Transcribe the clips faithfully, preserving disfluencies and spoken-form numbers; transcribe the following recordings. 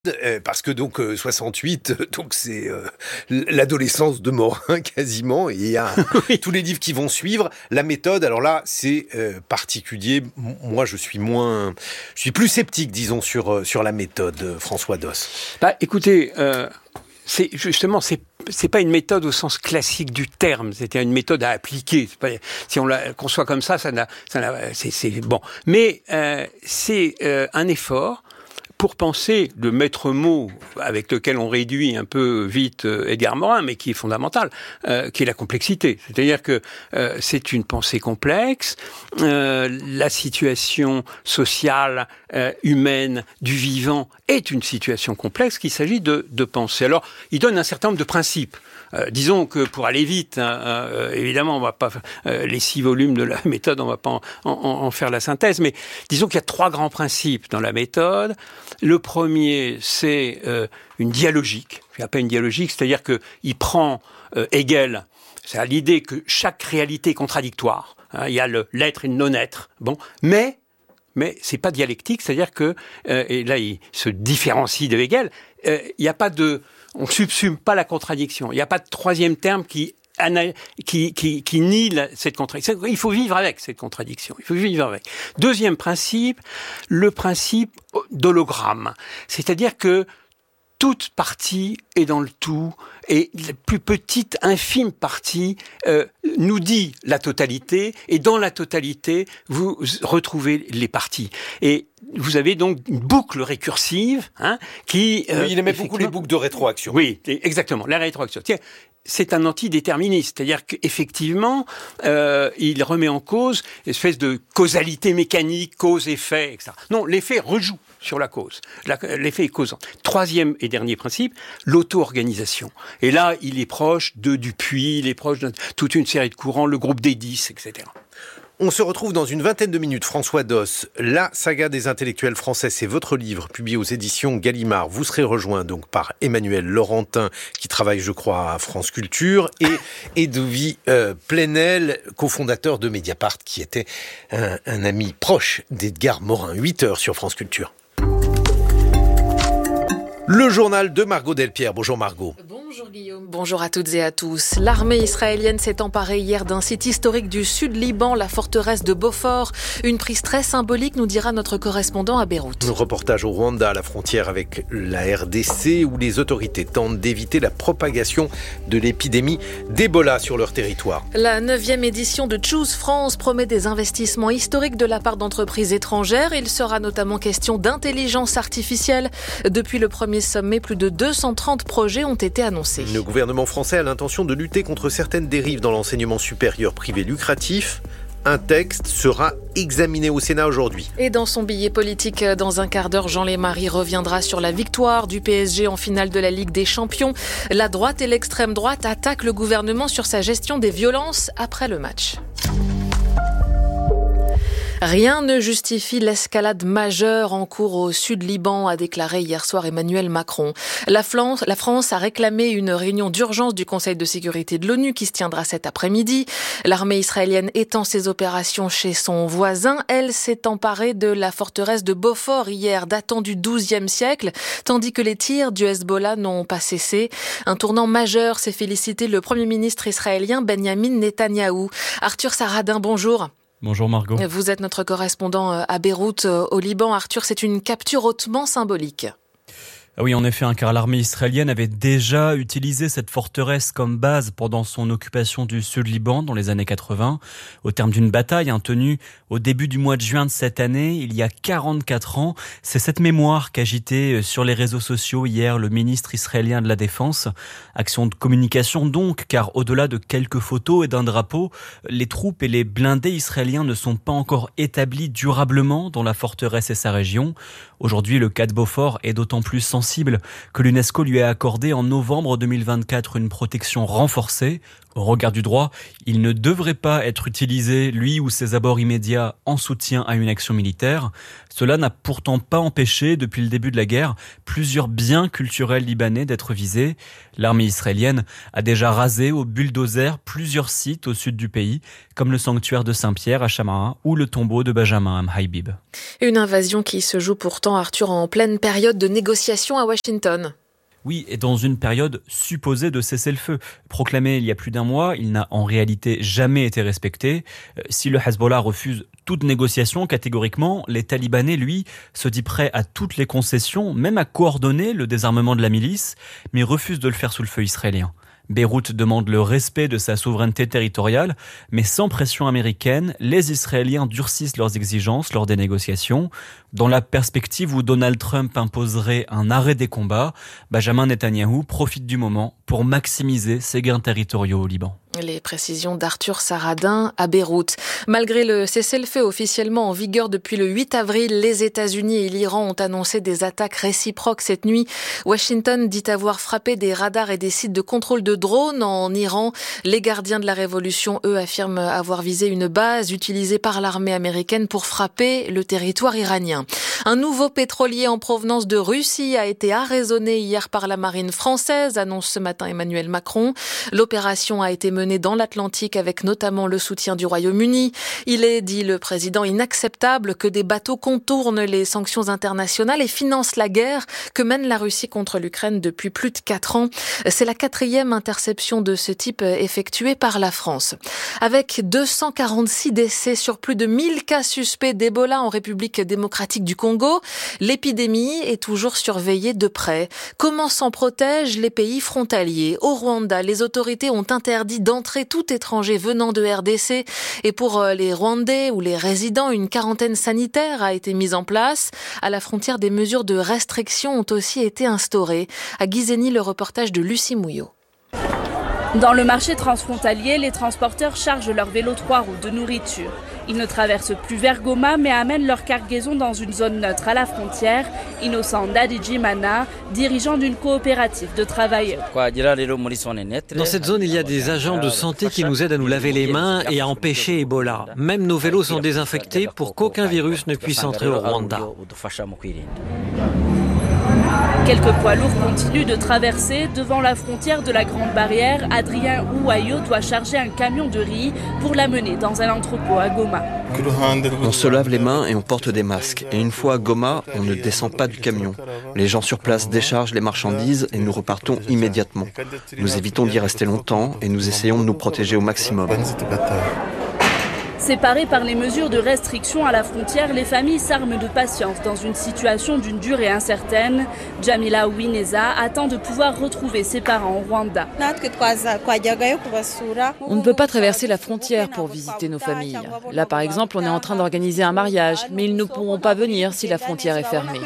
Euh, parce que donc euh, soixante-huit, donc c'est euh, l'adolescence de Morin quasiment, et il y a oui. tous les livres qui vont suivre. La méthode, alors là, c'est euh, particulier. Moi, je suis moins, je suis plus sceptique, disons, sur euh, sur la méthode, euh, François Doss. Bah, écoutez, euh, c'est justement c'est c'est pas une méthode au sens classique du terme. C'était une méthode à appliquer. C'est pas, si on la conçoit comme ça, ça n'a, ça n'a, c'est, c'est bon. Mais euh, c'est euh, un effort pour penser le maître mot avec lequel on réduit un peu vite Edgar Morin, mais qui est fondamental, euh, qui est la complexité. C'est-à-dire que euh, c'est une pensée complexe, euh, la situation sociale, euh, humaine, du vivant est une situation complexe qu'il s'agit de, de penser. Alors, il donne un certain nombre de principes. Euh, disons que pour aller vite, hein, euh, évidemment, on va pas euh, les six volumes de la méthode, on va pas en, en, en faire la synthèse, mais disons qu'il y a trois grands principes dans la méthode. Le premier, c'est euh, une dialogique. Je n'appelle une dialogique, c'est-à-dire que il prend euh, Hegel, c'est l'idée que chaque réalité est contradictoire. Hein, il y a le l'être et le non-être. Bon, mais mais c'est pas dialectique, c'est-à-dire que euh, et là il se différencie de Hegel. Euh, il n'y a pas de On ne subsume pas la contradiction. Il n'y a pas de troisième terme qui, qui, qui, qui nie la, cette contradiction. Il faut vivre avec cette contradiction. Il faut vivre avec. Deuxième principe, le principe d'hologramme. C'est-à-dire que toute partie est dans le tout et la plus petite, infime partie euh, nous dit la totalité et dans la totalité, vous retrouvez les parties. Et vous avez donc une boucle récursive hein, qui... Euh, oui, il aimait beaucoup les boucles de rétroaction. Oui, exactement, la rétroaction. Tiens, c'est un antidéterministe, c'est-à-dire qu'effectivement, euh, il remet en cause une espèce de causalité mécanique, cause-effet, et cetera. Non, l'effet rejoue sur la cause. La, l'effet est causant. Troisième et dernier principe, l'auto-organisation. Et là, il est proche de Dupuis, il est proche de toute une série de courants, le groupe des dix, et cetera. On se retrouve dans une vingtaine de minutes. François Doss, La saga des intellectuels français, c'est votre livre, publié aux éditions Gallimard. Vous serez rejoint donc par Emmanuel Laurentin, qui travaille, je crois, à France Culture, et Edoui euh, Plenel, cofondateur de Mediapart, qui était un, un ami proche d'Edgar Morin. huit heures sur France Culture. Le journal de Margot Delpierre. Bonjour Margot. Bonjour Guillaume, bonjour à toutes et à tous. L'armée israélienne s'est emparée hier d'un site historique du Sud-Liban, la forteresse de Beaufort. Une prise très symbolique, nous dira notre correspondant à Beyrouth. Reportage au Rwanda, à la frontière avec la R D C, où les autorités tentent d'éviter la propagation de l'épidémie d'Ebola sur leur territoire. La neuvième édition de Choose France promet des investissements historiques de la part d'entreprises étrangères. Il sera notamment question d'intelligence artificielle. Depuis le premier sommet, plus de deux cent trente projets ont été annoncés. Le gouvernement français a l'intention de lutter contre certaines dérives dans l'enseignement supérieur privé lucratif. Un texte sera examiné au Sénat aujourd'hui. Et dans son billet politique, dans un quart d'heure, Jean Lémarie reviendra sur la victoire du P S G en finale de la Ligue des Champions. La droite et l'extrême droite attaquent le gouvernement sur sa gestion des violences après le match. Rien ne justifie l'escalade majeure en cours au Sud-Liban, a déclaré hier soir Emmanuel Macron. La France, la France a réclamé une réunion d'urgence du Conseil de sécurité de l'ONU qui se tiendra cet après-midi. L'armée israélienne étend ses opérations chez son voisin. Elle s'est emparée de la forteresse de Beaufort hier, datant du douzième siècle, tandis que les tirs du Hezbollah n'ont pas cessé. Un tournant majeur, s'est félicité le Premier ministre israélien Benjamin Netanyahou. Arthur Saradin, bonjour. Bonjour Margot. Vous êtes notre correspondant à Beyrouth, au Liban. Arthur, c'est une capture hautement symbolique. Ah oui, en effet, hein, car l'armée israélienne avait déjà utilisé cette forteresse comme base pendant son occupation du Sud-Liban dans les années quatre-vingts. Au terme d'une bataille hein, tenue au début du mois de juin de cette année, il y a quarante-quatre ans, c'est cette mémoire qu'agitait sur les réseaux sociaux hier le ministre israélien de la Défense. Action de communication donc, car au-delà de quelques photos et d'un drapeau, les troupes et les blindés israéliens ne sont pas encore établis durablement dans la forteresse et sa région. Aujourd'hui, le cas de Beaufort est d'autant plus sensible que l'UNESCO lui a accordé en novembre deux mille vingt-quatre une protection renforcée. Au regard du droit, il ne devrait pas être utilisé, lui ou ses abords immédiats, en soutien à une action militaire. Cela n'a pourtant pas empêché, depuis le début de la guerre, plusieurs biens culturels libanais d'être visés. L'armée israélienne a déjà rasé au bulldozer plusieurs sites au sud du pays, comme le sanctuaire de Saint-Pierre à Shamara ou le tombeau de Benjamin Habib. Une invasion qui se joue pourtant pourtant, Arthur, en pleine période de négociation à Washington. Oui, et dans une période supposée de cessez-le-feu. Proclamé il y a plus d'un mois, il n'a en réalité jamais été respecté. Si le Hezbollah refuse toute négociation catégoriquement, les Talibanais, lui, se dit prêt à toutes les concessions, même à coordonner le désarmement de la milice, mais refuse de le faire sous le feu israélien. Beyrouth demande le respect de sa souveraineté territoriale, mais sans pression américaine, les Israéliens durcissent leurs exigences lors des négociations. Dans la perspective où Donald Trump imposerait un arrêt des combats, Benjamin Netanyahou profite du moment pour maximiser ses gains territoriaux au Liban. Les précisions d'Arthur Saradin à Beyrouth. Malgré le cessez-le-feu officiellement en vigueur depuis le huit avril, les États-Unis et l'Iran ont annoncé des attaques réciproques cette nuit. Washington dit avoir frappé des radars et des sites de contrôle de drones en Iran. Les gardiens de la révolution, eux, affirment avoir visé une base utilisée par l'armée américaine pour frapper le territoire iranien. Un nouveau pétrolier en provenance de Russie a été arraisonné hier par la marine française, annonce ce matin Emmanuel Macron. L'opération a été menée dans l'Atlantique avec notamment le soutien du Royaume-Uni. Il est, dit le président, inacceptable que des bateaux contournent les sanctions internationales et financent la guerre que mène la Russie contre l'Ukraine depuis plus de quatre ans. C'est la quatrième interception de ce type effectuée par la France. Avec deux cent quarante-six décès sur plus de mille cas suspects d'Ebola en République démocratique du Congo, l'épidémie est toujours surveillée de près. Comment s'en protègent les pays frontaliers ? Au Rwanda, les autorités ont interdit d'entrer tout étranger venant de R D C. Et pour les Rwandais ou les résidents, une quarantaine sanitaire a été mise en place. À la frontière, des mesures de restriction ont aussi été instaurées. À Gizeni, le reportage de Lucie Mouillot. Dans le marché transfrontalier, les transporteurs chargent leurs vélos trois roues de nourriture. Ils ne traversent plus vers Goma, mais amènent leur cargaison dans une zone neutre à la frontière. Innocent Ndadijimana, dirigeant d'une coopérative de travailleurs. Dans cette zone, il y a des agents de santé qui nous aident à nous laver les mains et à empêcher Ebola. Même nos vélos sont désinfectés pour qu'aucun virus ne puisse entrer au Rwanda. Quelques poids lourds continuent de traverser. Devant la frontière de la Grande Barrière, Adrien Ouayo doit charger un camion de riz pour l'amener dans un entrepôt à Goma. On se lave les mains et on porte des masques. Et une fois à Goma, on ne descend pas du camion. Les gens sur place déchargent les marchandises et nous repartons immédiatement. Nous évitons d'y rester longtemps et nous essayons de nous protéger au maximum. Séparées par les mesures de restriction à la frontière, les familles s'arment de patience dans une situation d'une durée incertaine. Jamila Ouineza attend de pouvoir retrouver ses parents au Rwanda. On ne peut pas traverser la frontière pour visiter nos familles. Là, par exemple, on est en train d'organiser un mariage, mais ils ne pourront pas venir si la frontière est fermée.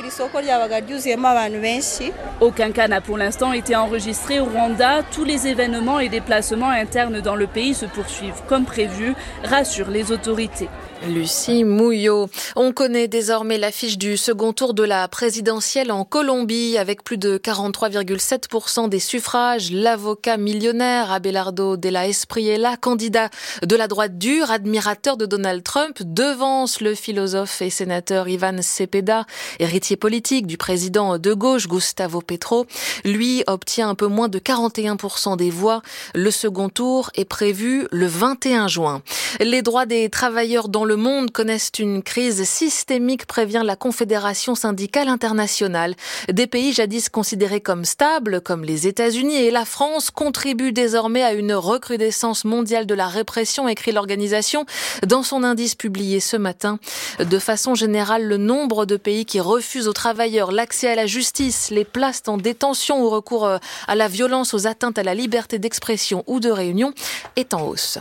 Aucun cas n'a pour l'instant été enregistré au Rwanda. Tous les événements et déplacements internes dans le pays se poursuivent comme prévu, rassurent les autorités. Lucie Mouillot. On connaît désormais l'affiche du second tour de la présidentielle en Colombie avec plus de quarante-trois virgule sept pour cent des suffrages. L'avocat millionnaire Abelardo de la Espriella, candidat de la droite dure, admirateur de Donald Trump, devance le philosophe et sénateur Ivan Cepeda, héritier politique du président de gauche Gustavo Petro. Lui obtient un peu moins de quarante et un pour cent des voix. Le second tour est prévu le vingt et un juin. Les droits des travailleurs dans le monde connaissent une crise systémique, prévient la Confédération syndicale internationale. Des pays jadis considérés comme stables, comme les États-Unis et la France, contribuent désormais à une recrudescence mondiale de la répression, écrit l'organisation dans son indice publié ce matin. De façon générale, le nombre de pays qui refusent aux travailleurs l'accès à la justice, les placent en détention ou recours à la violence, aux atteintes à la liberté d'expression ou de réunion est en hausse.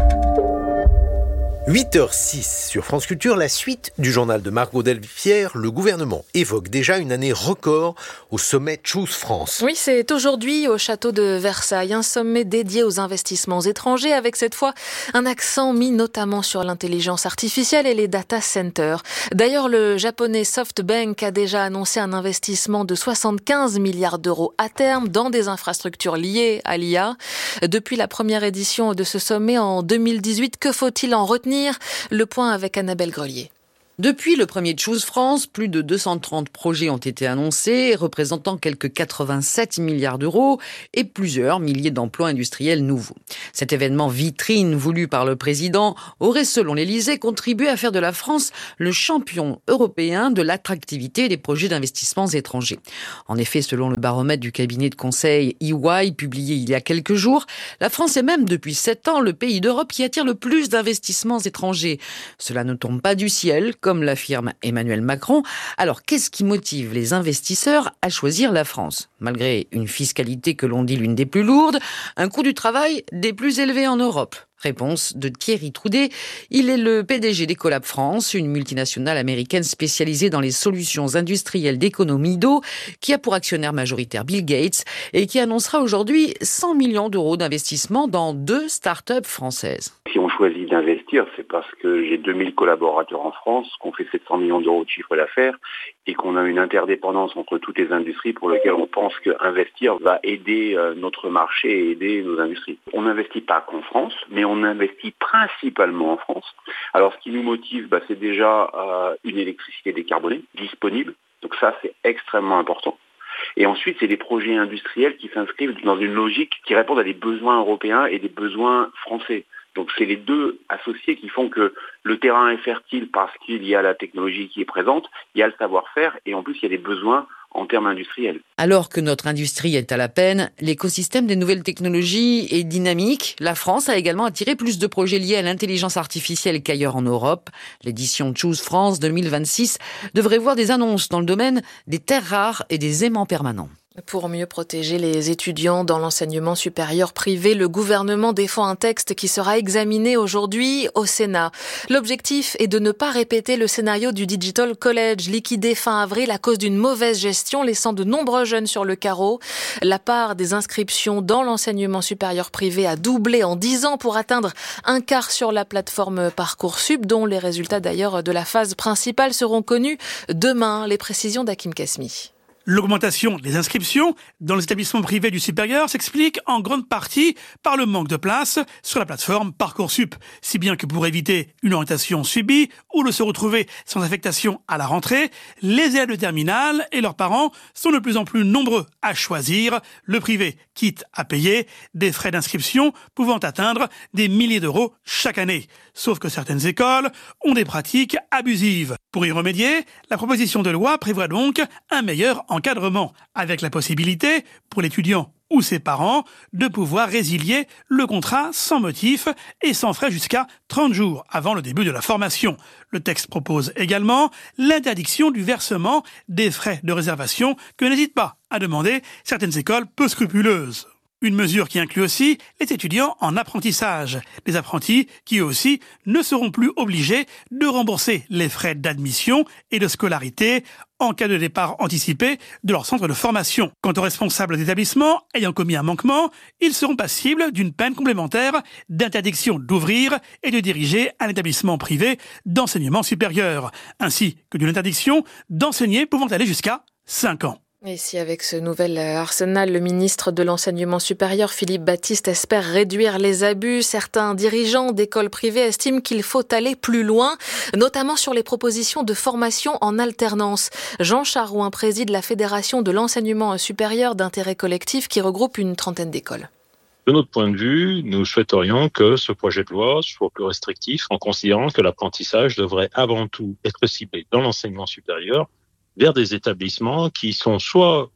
huit heures six sur France Culture, la suite du journal de Margot Delpierre. Le gouvernement évoque déjà une année record au sommet Choose France. Oui, c'est aujourd'hui au château de Versailles, un sommet dédié aux investissements étrangers avec cette fois un accent mis notamment sur l'intelligence artificielle et les data centers. D'ailleurs, le japonais SoftBank a déjà annoncé un investissement de soixante-quinze milliards d'euros à terme dans des infrastructures liées à l'I A. Depuis la première édition de ce sommet en deux mille dix-huit, que faut-il en retenir ? Le point avec Annabelle Grelier. Depuis le premier Choose France, plus de deux cent trente projets ont été annoncés, représentant quelques quatre-vingt-sept milliards d'euros et plusieurs milliers d'emplois industriels nouveaux. Cet événement vitrine voulu par le président aurait, selon l'Élysée, contribué à faire de la France le champion européen de l'attractivité des projets d'investissements étrangers. En effet, selon le baromètre du cabinet de conseil E Y publié il y a quelques jours, la France est même depuis sept ans le pays d'Europe qui attire le plus d'investissements étrangers. Cela ne tombe pas du ciel, comme l'affirme Emmanuel Macron. Alors, qu'est-ce qui motive les investisseurs à choisir la France ? Malgré une fiscalité que l'on dit l'une des plus lourdes, un coût du travail des plus élevés en Europe. Réponse de Thierry Troudet. Il est le P D G d'Ecolab France, une multinationale américaine spécialisée dans les solutions industrielles d'économie d'eau, qui a pour actionnaire majoritaire Bill Gates et qui annoncera aujourd'hui cent millions d'euros d'investissement dans deux start-up françaises. Si on choisit d'investir, c'est parce que j'ai deux mille collaborateurs en France, qu'on fait sept cents millions d'euros de chiffre d'affaires et qu'on a une interdépendance entre toutes les industries pour lesquelles on pense qu'investir va aider notre marché et aider nos industries. On n'investit pas qu'en France, mais on investit principalement en France. Alors ce qui nous motive, bah, c'est déjà euh, une électricité décarbonée, disponible. Donc ça, c'est extrêmement important. Et ensuite, c'est des projets industriels qui s'inscrivent dans une logique qui répondent à des besoins européens et des besoins français. Donc c'est les deux associés qui font que le terrain est fertile parce qu'il y a la technologie qui est présente, il y a le savoir-faire et en plus il y a des besoins en termes industriels. Alors que notre industrie est à la peine, l'écosystème des nouvelles technologies est dynamique. La France a également attiré plus de projets liés à l'intelligence artificielle qu'ailleurs en Europe. L'édition Choose France deux mille vingt-six devrait voir des annonces dans le domaine des terres rares et des aimants permanents. Pour mieux protéger les étudiants dans l'enseignement supérieur privé, le gouvernement défend un texte qui sera examiné aujourd'hui au Sénat. L'objectif est de ne pas répéter le scénario du Digital College, liquidé fin avril à cause d'une mauvaise gestion, laissant de nombreux jeunes sur le carreau. La part des inscriptions dans l'enseignement supérieur privé a doublé en dix ans pour atteindre un quart sur la plateforme Parcoursup, dont les résultats d'ailleurs de la phase principale seront connus demain. Les précisions d'Hakim Kasmi. L'augmentation des inscriptions dans les établissements privés du supérieur s'explique en grande partie par le manque de place sur la plateforme Parcoursup. Si bien que pour éviter une orientation subie ou de se retrouver sans affectation à la rentrée, les élèves de terminale et leurs parents sont de plus en plus nombreux à choisir le privé, quitte à payer des frais d'inscription pouvant atteindre des milliers d'euros chaque année. Sauf que certaines écoles ont des pratiques abusives. Pour y remédier, la proposition de loi prévoit donc un meilleur encadrement, avec la possibilité pour l'étudiant ou ses parents de pouvoir résilier le contrat sans motif et sans frais jusqu'à trente jours avant le début de la formation. Le texte propose également l'interdiction du versement des frais de réservation que n'hésitent pas à demander certaines écoles peu scrupuleuses. Une mesure qui inclut aussi les étudiants en apprentissage. Les apprentis qui, eux aussi, ne seront plus obligés de rembourser les frais d'admission et de scolarité en cas de départ anticipé de leur centre de formation. Quant aux responsables d'établissements ayant commis un manquement, ils seront passibles d'une peine complémentaire d'interdiction d'ouvrir et de diriger un établissement privé d'enseignement supérieur, ainsi que d'une interdiction d'enseigner pouvant aller jusqu'à cinq ans. Et si avec ce nouvel arsenal, le ministre de l'Enseignement supérieur, Philippe Baptiste, espère réduire les abus, certains dirigeants d'écoles privées estiment qu'il faut aller plus loin, notamment sur les propositions de formation en alternance. Jean Charouin préside la Fédération de l'enseignement supérieur d'intérêt collectif qui regroupe une trentaine d'écoles. De notre point de vue, nous souhaiterions que ce projet de loi soit plus restrictif en considérant que l'apprentissage devrait avant tout être ciblé dans l'enseignement supérieur vers des établissements qui sont soit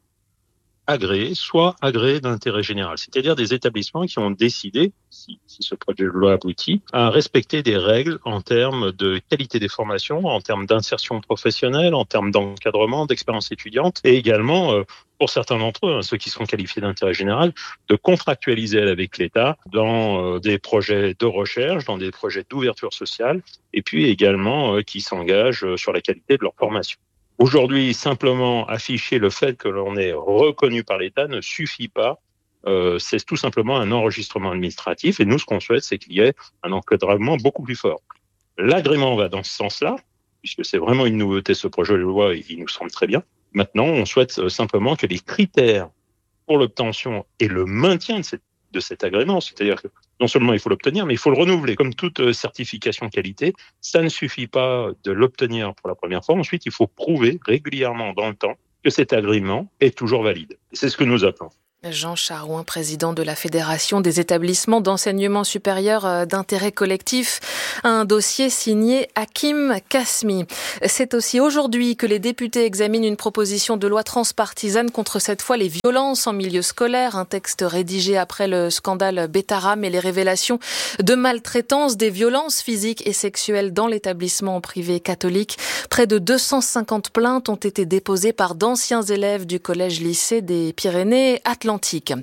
agréés, soit agréés d'intérêt général. C'est-à-dire des établissements qui ont décidé, si, si ce projet de loi aboutit, à respecter des règles en termes de qualité des formations, en termes d'insertion professionnelle, en termes d'encadrement, d'expérience étudiante, et également, euh, pour certains d'entre eux, hein, ceux qui sont qualifiés d'intérêt général, de contractualiser avec l'État dans euh, des projets de recherche, dans des projets d'ouverture sociale, et puis également euh, qui s'engagent euh, sur la qualité de leur formation. Aujourd'hui, simplement afficher le fait que l'on est reconnu par l'État ne suffit pas. Euh, c'est tout simplement un enregistrement administratif. Et nous, ce qu'on souhaite, c'est qu'il y ait un encadrement beaucoup plus fort. L'agrément va dans ce sens-là, puisque c'est vraiment une nouveauté, ce projet de loi, et il nous semble très bien. Maintenant, on souhaite simplement que les critères pour l'obtention et le maintien de, cette, de cet agrément, c'est-à-dire que non seulement il faut l'obtenir, mais il faut le renouveler. Comme toute certification qualité, ça ne suffit pas de l'obtenir pour la première fois. Ensuite, il faut prouver régulièrement dans le temps que cet agrément est toujours valide. C'est ce que nous appelons. Jean Charouin, président de la Fédération des établissements d'enseignement supérieur d'intérêt collectif, un dossier signé Hakim Kasmi. C'est aussi aujourd'hui que les députés examinent une proposition de loi transpartisane contre cette fois les violences en milieu scolaire, un texte rédigé après le scandale Betaram et les révélations de maltraitance, des violences physiques et sexuelles dans l'établissement privé catholique. Près de deux cent cinquante plaintes ont été déposées par d'anciens élèves du collège-lycée des Pyrénées-Atlantiques.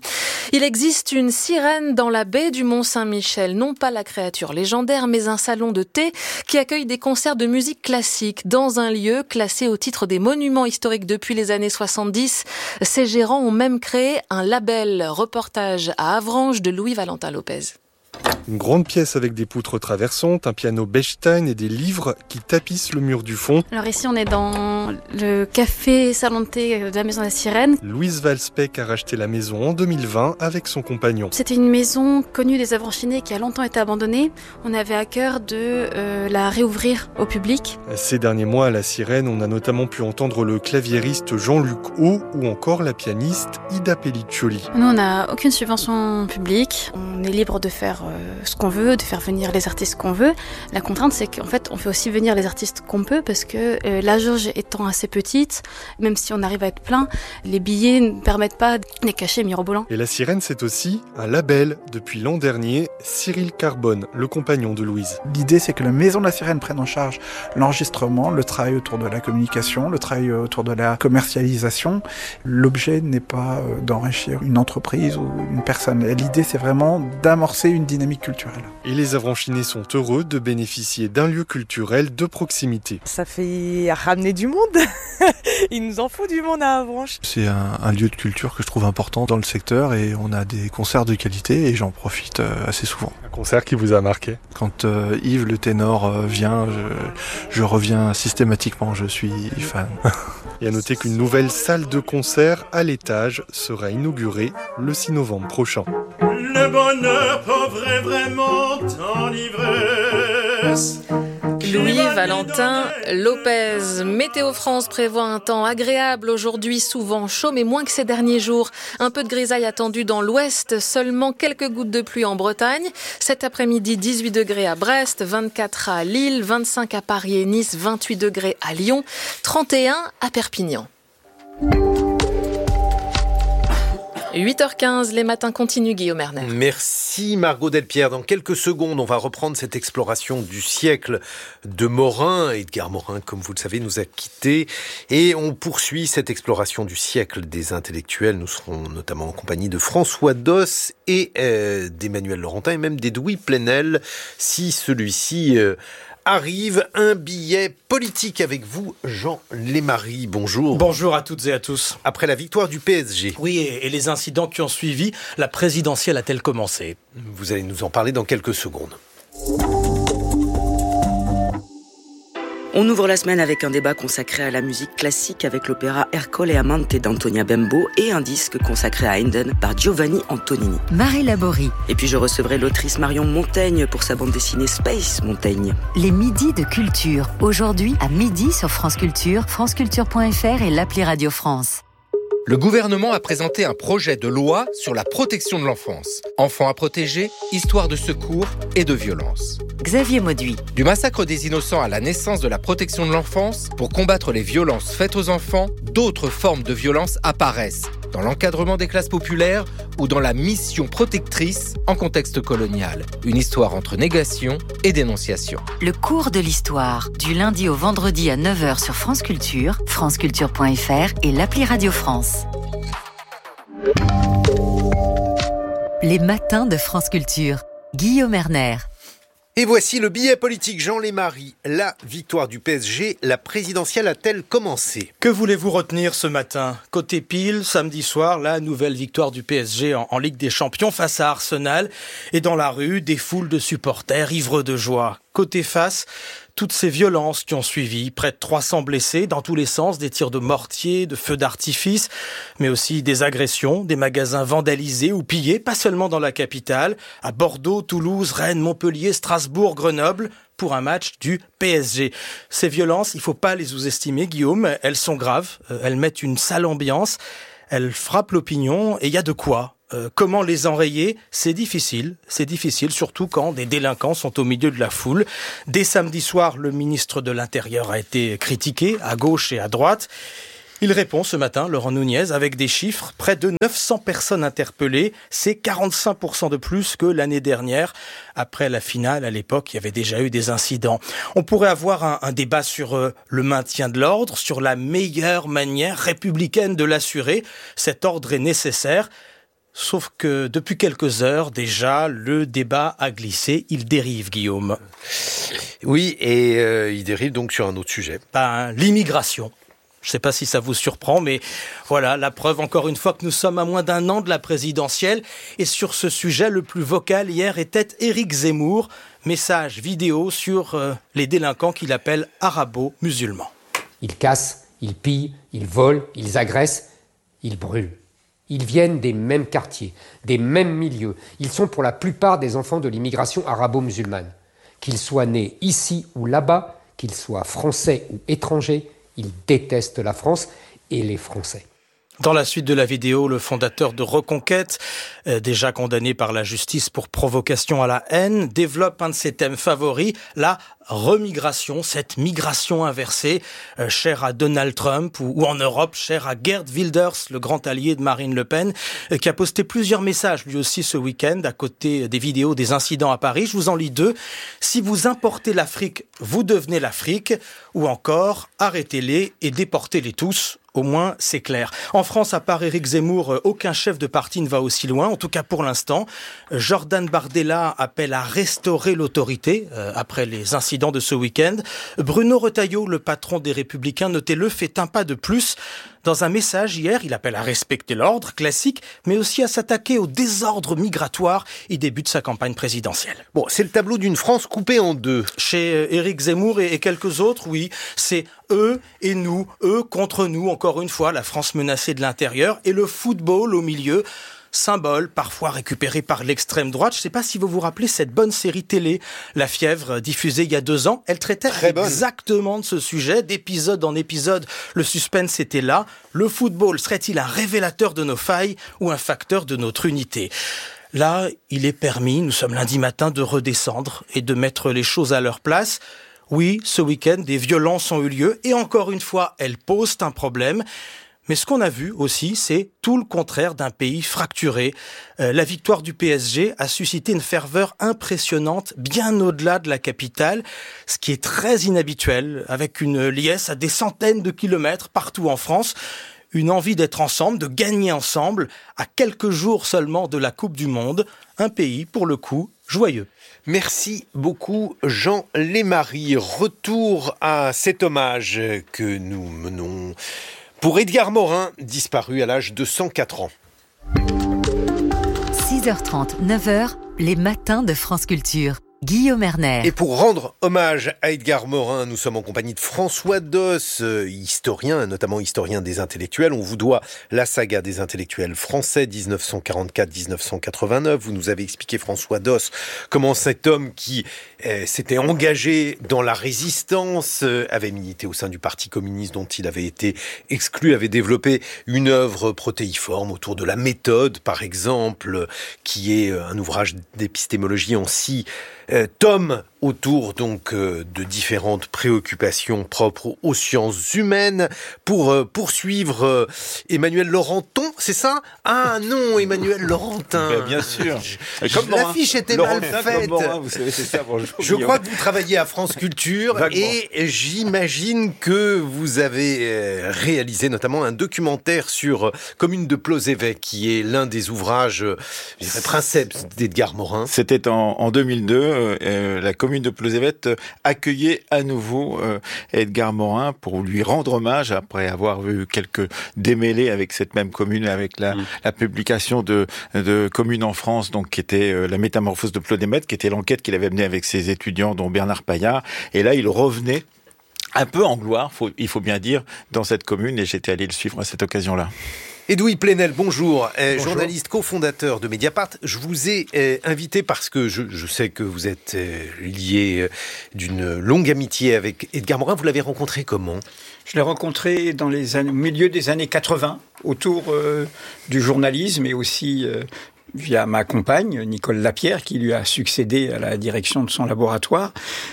Il existe une sirène dans la baie du Mont-Saint-Michel, non pas la créature légendaire, mais un salon de thé qui accueille des concerts de musique classique dans un lieu classé au titre des monuments historiques depuis les années soixante-dix. Ses gérants ont même créé un label. Reportage à Avranches de Louis-Valentin Lopez. Une grande pièce avec des poutres traversantes, un piano Bechstein et des livres qui tapissent le mur du fond. Alors ici on est dans le café salon de thé de la maison de la Sirène. Louise Valspec a racheté la maison en deux mille vingt avec son compagnon. C'était une maison connue des Avranchinais qui a longtemps été abandonnée. On avait à cœur de euh, la réouvrir au public. Ces derniers mois à la Sirène, on a notamment pu entendre le claviériste Jean-Luc Haut ou encore la pianiste Ida Pelliccioli. Nous on n'a aucune subvention publique. On est libre de faire euh, ce qu'on veut, de faire venir les artistes qu'on veut. La contrainte, c'est qu'en fait, on fait aussi venir les artistes qu'on peut parce que euh, la jauge étant assez petite, même si on arrive à être plein, les billets ne permettent pas des cachets mirobolants. Et la Sirène, c'est aussi un label. Depuis l'an dernier, Cyril Carbone, le compagnon de Louise. L'idée, c'est que la Maison de la Sirène prenne en charge l'enregistrement, le travail autour de la communication, le travail autour de la commercialisation. L'objet n'est pas d'enrichir une entreprise ou une personne. L'idée, c'est vraiment d'amorcer une dynamique culturelle. Et les Avranchinais sont heureux de bénéficier d'un lieu culturel de proximité. Ça fait ramener du monde. Il nous en faut du monde à Avranches. C'est un, un lieu de culture que je trouve important dans le secteur et on a des concerts de qualité et j'en profite assez souvent. Un concert qui vous a marqué ? Quand euh, Yves le ténor euh, vient, je, je reviens systématiquement, je suis fan. Et à noter qu'une nouvelle salle de concert à l'étage sera inaugurée le six novembre prochain. Le bonheur pauvre vraiment en ivresse. Louis-Valentin Lopez. Météo France prévoit un temps agréable aujourd'hui, souvent chaud, mais moins que ces derniers jours. Un peu de grisaille attendu dans l'ouest, seulement quelques gouttes de pluie en Bretagne. Cet après-midi, dix-huit degrés à Brest, vingt-quatre à Lille, vingt-cinq à Paris et Nice, vingt-huit degrés à Lyon, trente et un à Perpignan. huit heures quinze, les matins continuent, Guillaume Erner. Merci Margot Delpierre. Dans quelques secondes, on va reprendre cette exploration du siècle de Morin. Edgar Morin, comme vous le savez, nous a quittés. Et on poursuit cette exploration du siècle des intellectuels. Nous serons notamment en compagnie de François Doss et euh, d'Emmanuel Laurentin et même d'Edoui Plenel, si celui-ci... Euh, arrive un billet politique avec vous, Jean Lémarie. Bonjour. Bonjour à toutes et à tous. Après la victoire du P S G. Oui, et les incidents qui ont suivi, la présidentielle a-t-elle commencé ? Vous allez nous en parler dans quelques secondes. On ouvre la semaine avec un débat consacré à la musique classique avec l'opéra Ercole et Amante d'Antonia Bembo et un disque consacré à Haydn par Giovanni Antonini. Marie Laborie. Et puis je recevrai l'autrice Marion Montaigne pour sa bande dessinée Space Montaigne. Les midis de culture. Aujourd'hui à midi sur France Culture, franceculture point f r et l'appli Radio France. Le gouvernement a présenté un projet de loi sur la protection de l'enfance. Enfants à protéger, histoire de secours et de violence. Xavier Mauduit. Du massacre des innocents à la naissance de la protection de l'enfance, pour combattre les violences faites aux enfants, d'autres formes de violence apparaissent, dans l'encadrement des classes populaires ou dans la mission protectrice en contexte colonial. Une histoire entre négation et dénonciation. Le cours de l'histoire, du lundi au vendredi à neuf heures sur France Culture, franceculture point f r et l'appli Radio France. Les matins de France Culture. Guillaume Erner. Et voici le billet politique, Jean Lémarie. La victoire du P S G, la présidentielle a-t-elle commencé ? Que voulez-vous retenir ce matin ? Côté pile, samedi soir, la nouvelle victoire du P S G en, en Ligue des Champions face à Arsenal. Et dans la rue, des foules de supporters ivres de joie. Côté face, toutes ces violences qui ont suivi, près de trois cents blessés dans tous les sens, des tirs de mortier, de feux d'artifice, mais aussi des agressions, des magasins vandalisés ou pillés, pas seulement dans la capitale, à Bordeaux, Toulouse, Rennes, Montpellier, Strasbourg, Grenoble, pour un match du P S G. Ces violences, il ne faut pas les sous-estimer, Guillaume, elles sont graves, elles mettent une sale ambiance, elles frappent l'opinion et il y a de quoi. Euh, comment les enrayer ? C'est difficile, c'est difficile, surtout quand des délinquants sont au milieu de la foule. Dès samedi soir, le ministre de l'Intérieur a été critiqué, à gauche et à droite. Il répond ce matin, Laurent Nunez, avec des chiffres. Près de neuf cents personnes interpellées, c'est quarante-cinq pour cent de plus que l'année dernière. Après la finale, à l'époque, il y avait déjà eu des incidents. On pourrait avoir un, un débat sur euh, le maintien de l'ordre, sur la meilleure manière républicaine de l'assurer. Cet ordre est nécessaire. Sauf que depuis quelques heures déjà, le débat a glissé. Il dérive, Guillaume. Oui, et euh, il dérive donc sur un autre sujet. Ben, l'immigration. Je ne sais pas si ça vous surprend, mais voilà, la preuve encore une fois que nous sommes à moins d'un an de la présidentielle. Et sur ce sujet, le plus vocal hier était Éric Zemmour. Message vidéo sur euh, les délinquants qu'il appelle arabo-musulmans. Ils cassent, ils pillent, ils volent, ils agressent, ils brûlent. Ils viennent des mêmes quartiers, des mêmes milieux. Ils sont pour la plupart des enfants de l'immigration arabo-musulmane. Qu'ils soient nés ici ou là-bas, qu'ils soient français ou étrangers, ils détestent la France et les Français. Dans la suite de la vidéo, le fondateur de Reconquête, euh, déjà condamné par la justice pour provocation à la haine, développe un de ses thèmes favoris, la remigration, cette migration inversée, euh, chère à Donald Trump ou, ou en Europe, chère à Geert Wilders, le grand allié de Marine Le Pen, euh, qui a posté plusieurs messages lui aussi ce week-end à côté des vidéos des incidents à Paris. Je vous en lis deux. Si vous importez l'Afrique, vous devenez l'Afrique. Ou encore, arrêtez-les et déportez-les tous. Au moins, c'est clair. En France, à part Éric Zemmour, aucun chef de parti ne va aussi loin, en tout cas pour l'instant. Jordan Bardella appelle à restaurer l'autorité euh, après les incidents de ce week-end. Bruno Retailleau, le patron des Républicains, notez-le, fait un pas de plus. Dans un message hier, il appelle à respecter l'ordre classique, mais aussi à s'attaquer au désordre migratoire. Il débute sa campagne présidentielle. Bon, c'est le tableau d'une France coupée en deux. Chez Éric Zemmour et quelques autres, oui, c'est eux et nous, eux contre nous, encore une fois, la France menacée de l'intérieur, et le football au milieu. Symbole parfois récupéré par l'extrême droite. Je ne sais pas si vous vous rappelez cette bonne série télé, La Fièvre, diffusée il y a deux ans. Elle traitait exactement de ce sujet, d'épisode en épisode. Le suspense était là. Le football serait-il un révélateur de nos failles ou un facteur de notre unité ? Là, il est permis, nous sommes lundi matin, de redescendre et de mettre les choses à leur place. Oui, ce week-end, des violences ont eu lieu et encore une fois, elles posent un problème. Mais ce qu'on a vu aussi, c'est tout le contraire d'un pays fracturé. Euh, la victoire du P S G a suscité une ferveur impressionnante, bien au-delà de la capitale, ce qui est très inhabituel, avec une liesse à des centaines de kilomètres partout en France. Une envie d'être ensemble, de gagner ensemble, à quelques jours seulement de la Coupe du Monde. Un pays, pour le coup, joyeux. Merci beaucoup Jean Lémarie. Retour à cet hommage que nous menons pour Edgar Morin, disparu à l'âge de cent quatre ans. six heures trente, neuf heures, les matins de France Culture. Guillaume Erner. Et pour rendre hommage à Edgar Morin, nous sommes en compagnie de François Doss, historien, notamment historien des intellectuels. On vous doit la saga des intellectuels français dix-neuf cent quarante-quatre à dix-neuf cent quatre-vingt-neuf. Vous nous avez expliqué, François Doss, comment cet homme qui euh, s'était engagé dans la résistance, euh, avait milité au sein du Parti communiste dont il avait été exclu, avait développé une œuvre protéiforme autour de la méthode, par exemple, qui est un ouvrage d'épistémologie en six Euh, Tom, autour donc euh, de différentes préoccupations propres aux sciences humaines. Pour euh, poursuivre, euh, Emmanuel Laurenton, c'est ça ? Ah non, Emmanuel Laurentin. Ben, bien sûr. Je, comme l'affiche était Laurentin mal faite. Morin, vous savez, c'est ça, bonjour, je crois que vous travaillez à France Culture. Vaguement. Et j'imagine que vous avez euh, réalisé notamment un documentaire sur Commune de Plosévec, qui est l'un des ouvrages, euh, je dirais, princeps d'Edgar Morin. C'était en, en deux mille deux. Euh, la commune commune de Plozévet accueillait à nouveau euh, Edgar Morin pour lui rendre hommage après avoir eu quelques démêlés avec cette même commune, avec la, mmh. la publication de, de Communes en France, donc qui était euh, la métamorphose de Plozévet, qui était l'enquête qu'il avait menée avec ses étudiants, dont Bernard Paillard. Et là, il revenait un peu en gloire, faut, il faut bien dire, dans cette commune, et j'étais allé le suivre à cette occasion-là. Edoui Plenel, bonjour. Euh, bonjour. Journaliste cofondateur de Mediapart. Je vous ai euh, invité parce que je, je sais que vous êtes euh, lié euh, d'une longue amitié avec Edgar Morin. Vous l'avez rencontré comment ? Je l'ai rencontré dans les années, au milieu des années quatre-vingts, autour euh, du journalisme et aussi euh, via ma compagne, Nicole Lapierre, qui lui a succédé à la direction de son laboratoire.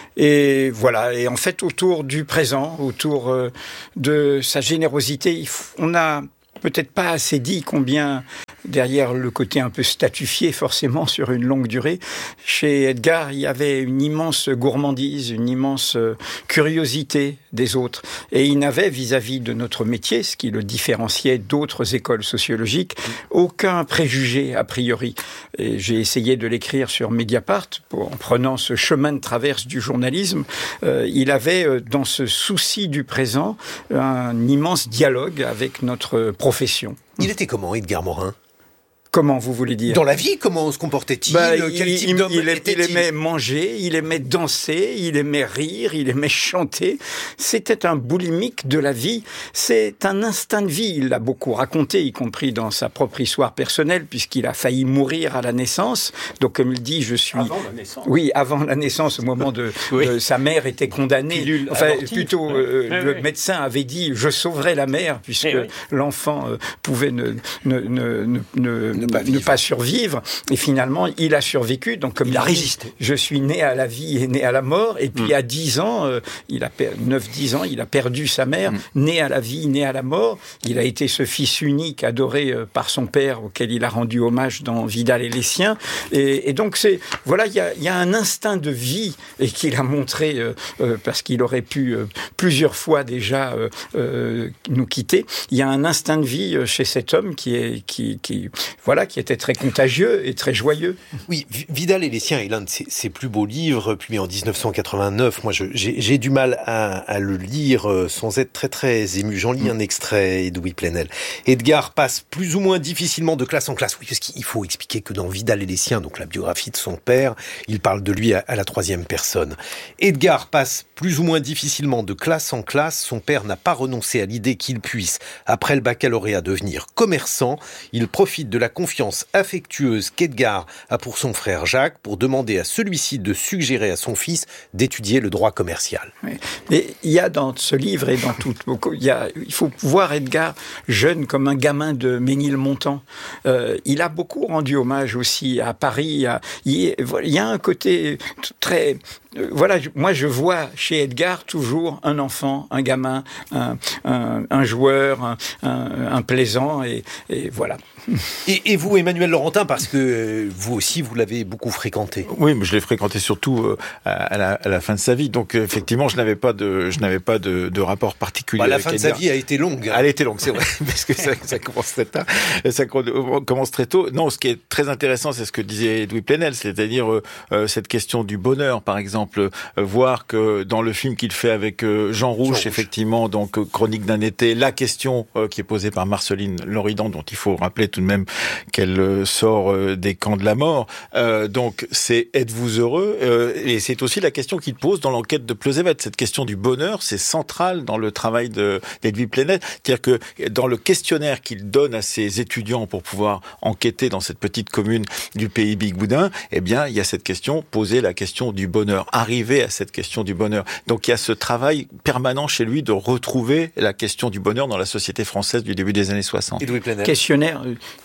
Et voilà, et en fait, autour du présent, autour euh, de sa générosité, on a peut-être pas assez dit combien, derrière le côté un peu statufié forcément sur une longue durée, chez Edgar, il y avait une immense gourmandise, une immense curiosité des autres. Et il n'avait, vis-à-vis de notre métier, ce qui le différenciait d'autres écoles sociologiques, aucun préjugé a priori. Et j'ai essayé de l'écrire sur Mediapart, pour, en prenant ce chemin de traverse du journalisme. Euh, il avait, euh, dans ce souci du présent, un immense dialogue avec notre profession. Il était comment, Edgar Morin ? Comment vous voulez dire ? Dans la vie, comment se comportait-il ? bah, Quel il, type d'homme il, était-il ? Il aimait manger, il aimait danser, il aimait rire, il aimait chanter. C'était un boulimique de la vie. C'est un instinct de vie. Il l'a beaucoup raconté, y compris dans sa propre histoire personnelle, puisqu'il a failli mourir à la naissance. Donc, comme il dit, je suis... Avant la naissance. Oui, avant la naissance, au moment de... oui. de sa mère était condamnée. Pilule enfin, abortive. plutôt, euh, oui, le oui. médecin avait dit, je sauverai la mère, puisque oui, oui. l'enfant euh, pouvait ne, ne, ne, ne, ne, ne, pas, ne pas survivre. Vivre, et finalement il a survécu, donc comme il, il a dit, résisté. Je suis né à la vie et né à la mort, et puis mmh. à dix ans, euh, il a per... neuf dix ans, il a perdu sa mère, mmh. né à la vie, né à la mort. Il a été ce fils unique, adoré euh, par son père, auquel il a rendu hommage dans Vidal et les siens, et, et donc c'est, voilà, il y a, y a un instinct de vie, et qu'il a montré, euh, euh, parce qu'il aurait pu euh, plusieurs fois déjà euh, euh, nous quitter, il y a un instinct de vie euh, chez cet homme qui est, qui, qui, voilà, qui était très contagieux et très joyeux. Oui, Vidal et les siens est l'un de ses, ses plus beaux livres, publié en dix-neuf cent quatre-vingt-neuf. Moi, je, j'ai, j'ai du mal à, à le lire sans être très très ému. J'en lis mmh. un extrait, Edoui Plenel. Edgar passe plus ou moins difficilement de classe en classe. Oui, parce qu'il faut expliquer que dans Vidal et les siens, donc la biographie de son père, il parle de lui à, à la troisième personne. Edgar passe plus ou moins difficilement de classe en classe. Son père n'a pas renoncé à l'idée qu'il puisse, après le baccalauréat, devenir commerçant. Il profite de la confiance affectueuse qu'Edgar a pour son frère Jacques pour demander à celui-ci de suggérer à son fils d'étudier le droit commercial. Oui. Mais il y a dans ce livre et dans tout, il, y a, il faut voir Edgar jeune comme un gamin de Ménilmontant. Euh, il a beaucoup rendu hommage aussi à Paris. À, il, il y a un côté très... Voilà, moi je vois chez Edgar toujours un enfant, un gamin, un, un, un joueur, un, un, un plaisant, et, et voilà. Et, et vous, Emmanuel Laurentin, parce que vous aussi, vous l'avez beaucoup fréquenté. Oui, mais je l'ai fréquenté surtout euh, à, la, à la fin de sa vie. Donc euh, effectivement, je n'avais pas de, je n'avais pas de, de rapport particulier. Bah, la avec fin Edgar. de sa vie a été longue. Elle a été longue, c'est vrai, parce que ça, ça commence très tard. Ça commence très tôt. Non, ce qui est très intéressant, c'est ce que disait Edoui Plenel, c'est-à-dire euh, cette question du bonheur, par exemple. Euh, voir que dans le film qu'il fait avec euh, Jean Rouch, Jean effectivement, Rouch. donc euh, Chronique d'un été, la question euh, qui est posée par Marceline Loridan, dont il faut rappeler tout de même qu'elle euh, sort euh, des camps de la mort. Euh, donc, c'est êtes-vous heureux euh, et c'est aussi la question qu'il pose dans l'enquête de Plozévet. Cette question du bonheur, c'est central dans le travail de d'Edoui Plenel. C'est-à-dire que dans le questionnaire qu'il donne à ses étudiants pour pouvoir enquêter dans cette petite commune du pays Bigoudin, eh bien, il y a cette question, poser la question du bonheur, arriver à cette question du bonheur. Donc il y a ce travail permanent chez lui de retrouver la question du bonheur dans la société française du début des années soixante. Questionnaire,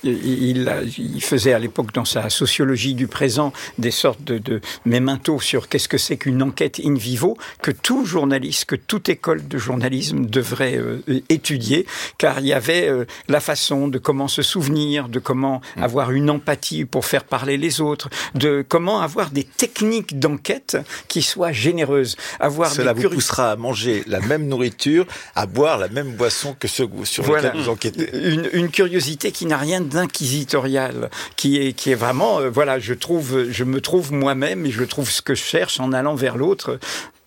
il, il faisait à l'époque dans sa sociologie du présent des sortes de, de mémentos sur qu'est-ce que c'est qu'une enquête in vivo, que tout journaliste, que toute école de journalisme devrait euh, étudier, car il y avait euh, la façon de comment se souvenir, de comment mmh. avoir une empathie pour faire parler les autres, de comment avoir des techniques d'enquête qui soient généreuse. Avoir Cela des vous poussera à manger la même nourriture, à boire la même boisson que ceux sur voilà. lesquels vous enquêtez. Une, une curiosité qui n'a rien d'inquisitif inquisitoriale qui est, qui est vraiment, euh, voilà, je trouve, je me trouve moi-même et je trouve ce que je cherche en allant vers l'autre.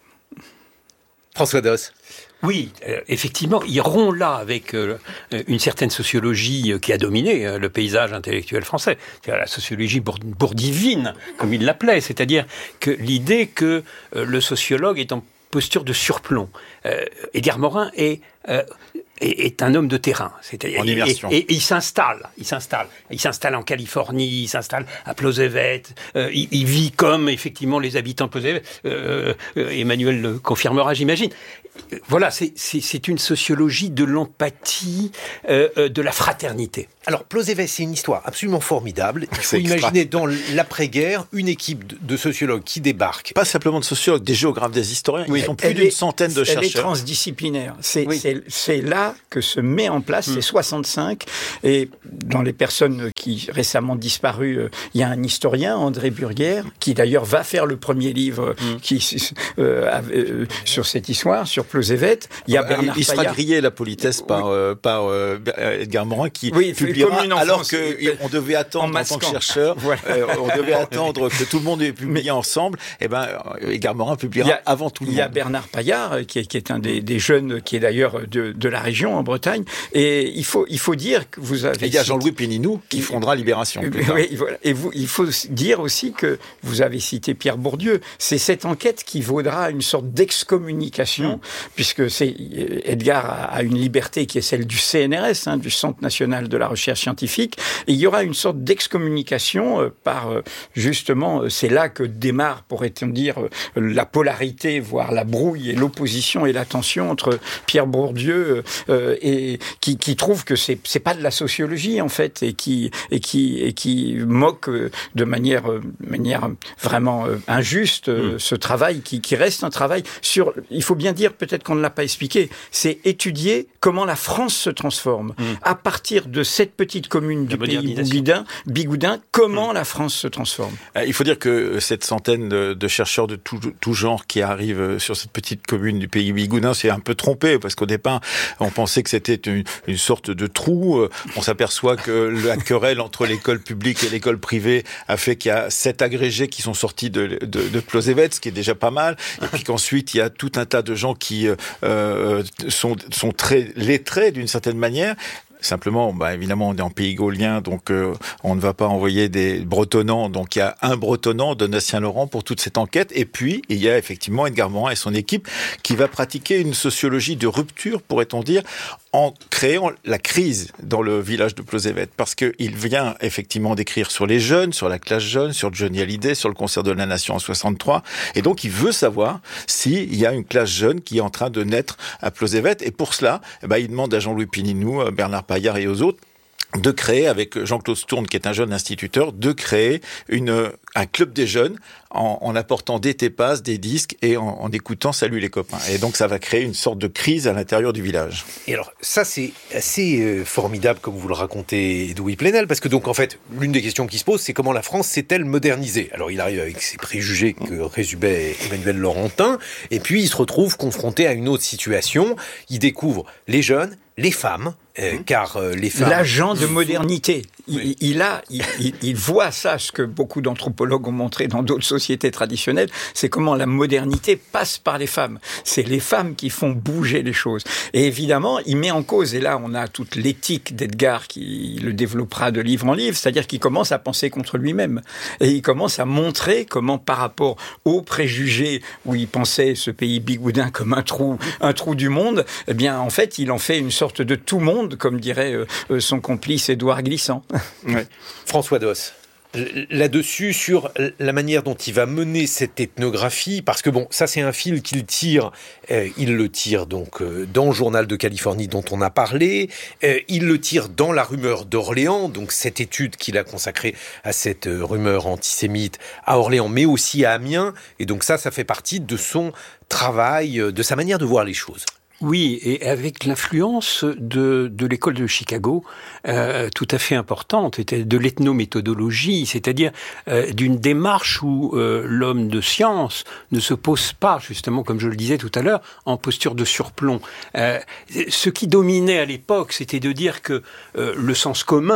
François Doss. Oui, euh, effectivement, il rompt là avec euh, une certaine sociologie euh, qui a dominé euh, le paysage intellectuel français. C'est-à-dire la sociologie bour- bourdivine, comme il l'appelait, c'est-à-dire que l'idée que euh, le sociologue est en posture de surplomb. Euh, Edgar Morin est... Euh, est un homme de terrain, c'est-à-dire en immersion. Et, et, et il s'installe, il s'installe, il s'installe en Californie, il s'installe à Plosévet, euh, il, il vit comme effectivement les habitants de Plosévet. Euh, euh, Emmanuel le confirmera, j'imagine. Voilà, c'est, c'est, c'est une sociologie de l'empathie, euh, euh, de la fraternité. Alors, Plosévet, c'est une histoire absolument formidable. Il faut C'est imaginer extra. dans l'après-guerre une équipe de, de sociologues qui débarquent. Pas simplement de sociologues, des géographes, des historiens. Oui, Ils sont plus elle d'une est- centaine de elle chercheurs. est transdisciplinaire. C'est, Oui. c'est, c'est là que se met en place, Mm. c'est soixante-cinq. Et dans les personnes qui récemment disparues, euh, il y a un historien, André Burguière, qui d'ailleurs va faire le premier livre Mm. qui, euh, euh, sur cette histoire, sur Plosévet. Il y a Euh, Bernard il sera Paillard. grillé la politesse par, euh, par euh, Edgar Morin qui Oui, il fait publiera comme une alors enfance, qu'on devait attendre en, tant que masquant. chercheur, Voilà. euh, on devait attendre que tout le monde ait publié ensemble. Et ben, euh, Edgar Morin publiera Il y a- avant tout le Il y a monde. Bernard Paillard, euh, qui est, qui est un des, des jeunes, qui est d'ailleurs de, de la région, en Bretagne. Et il faut, il faut dire que vous avez... Et il y a Jean-Louis Péninou qui fondera Libération. plus tard. Oui, voilà. Et vous, il faut dire aussi que vous avez cité Pierre Bourdieu. C'est cette enquête qui vaudra une sorte d'excommunication, Mmh. puisque c'est Edgar a, a une liberté qui est celle du C N R S, hein, du Centre national de la recherche scientifique. Et il y aura une sorte d'excommunication euh, par euh, justement, euh, c'est là que démarre, pourrait-on dire, euh, la polarité, voire la brouille et l'opposition et la tension entre Pierre Bourdieu euh, et qui, qui trouve que c'est c'est pas de la sociologie en fait et qui et qui et qui moque euh, de manière euh, manière vraiment euh, injuste euh, Mm. ce travail qui, qui reste un travail sur, il faut bien dire, peut-être qu'on ne l'a pas expliqué, c'est étudier comment la France se transforme Mm. à partir de cette petite commune du pays modernisation. Bigoudin, Bigoudin comment la France se transforme. Euh, Il faut dire que cette centaine de, de chercheurs de tout, tout genre qui arrivent euh, sur cette petite commune du pays Bigoudin, c'est un peu trompé parce qu'au départ, on pensait que c'était une, une sorte de trou. Euh, On s'aperçoit que la querelle entre l'école publique et l'école privée a fait qu'il y a sept agrégés qui sont sortis de, de, de Plosévet, ce qui est déjà pas mal. Et puis qu'ensuite, il y a tout un tas de gens qui euh, sont, sont très lettrés d'une certaine manière. Simplement, bah, évidemment, on est en pays gaulien, donc euh, on ne va pas envoyer des bretonnants. Donc il y a un bretonnant, Donatien-Laurent, pour toute cette enquête. Et puis, il y a effectivement Edgar Morin et son équipe qui va pratiquer une sociologie de rupture, pourrait-on dire, en créant la crise dans le village de Plosévet. Parce qu'il vient effectivement d'écrire sur les jeunes, sur la classe jeune, sur Johnny Hallyday, sur le concert de la Nation en soixante-trois. Et donc, il veut savoir s'il y a une classe jeune qui est en train de naître à Plosévet. Et pour cela, eh ben, il demande à Jean-Louis Péninou, à Bernard Paillard et aux autres de créer, avec Jean-Claude Stourne, qui est un jeune instituteur, de créer une, un club des jeunes en, en apportant des tépas, des disques et en, en écoutant Salut les copains. Et donc, ça va créer une sorte de crise à l'intérieur du village. Et alors, ça, c'est assez euh, formidable, comme vous le racontez, Edoui Plenel, parce que donc, en fait, l'une des questions qui se pose, c'est comment la France s'est-elle modernisée? Alors, il arrive avec ses préjugés que résumait Emmanuel Laurentin, et puis il se retrouve confronté à une autre situation. Il découvre les jeunes, les femmes, euh, car euh, les femmes... L'agent de modernité. Il, oui. il a, il, il, il voit ça, ce que beaucoup d'anthropologues ont montré dans d'autres sociétés traditionnelles, c'est comment la modernité passe par les femmes. C'est les femmes qui font bouger les choses. Et évidemment, il met en cause, et là on a toute l'éthique d'Edgar qui le développera de livre en livre, c'est-à-dire qu'il commence à penser contre lui-même. Et il commence à montrer comment par rapport aux préjugés où il pensait ce pays bigoudin comme un trou, un trou du monde, eh bien en fait il en fait une sorte de tout monde, comme dirait euh, son complice Édouard Glissant. Ouais. François Doss, là-dessus, sur la manière dont il va mener cette ethnographie, parce que bon, ça c'est un fil qu'il tire, euh, il le tire donc euh, dans le Journal de Californie dont on a parlé, euh, il le tire dans la rumeur d'Orléans, donc cette étude qu'il a consacrée à cette euh, rumeur antisémite à Orléans, mais aussi à Amiens, et donc ça, ça fait partie de son travail, de sa manière de voir les choses. Oui, et avec l'influence de, de l'école de Chicago, euh, tout à fait importante, de l'ethnométhodologie, c'est-à-dire euh, d'une démarche où euh, l'homme de science ne se pose pas, justement, comme je le disais tout à l'heure, en posture de surplomb. Euh, ce qui dominait à l'époque, c'était de dire que euh, le sens commun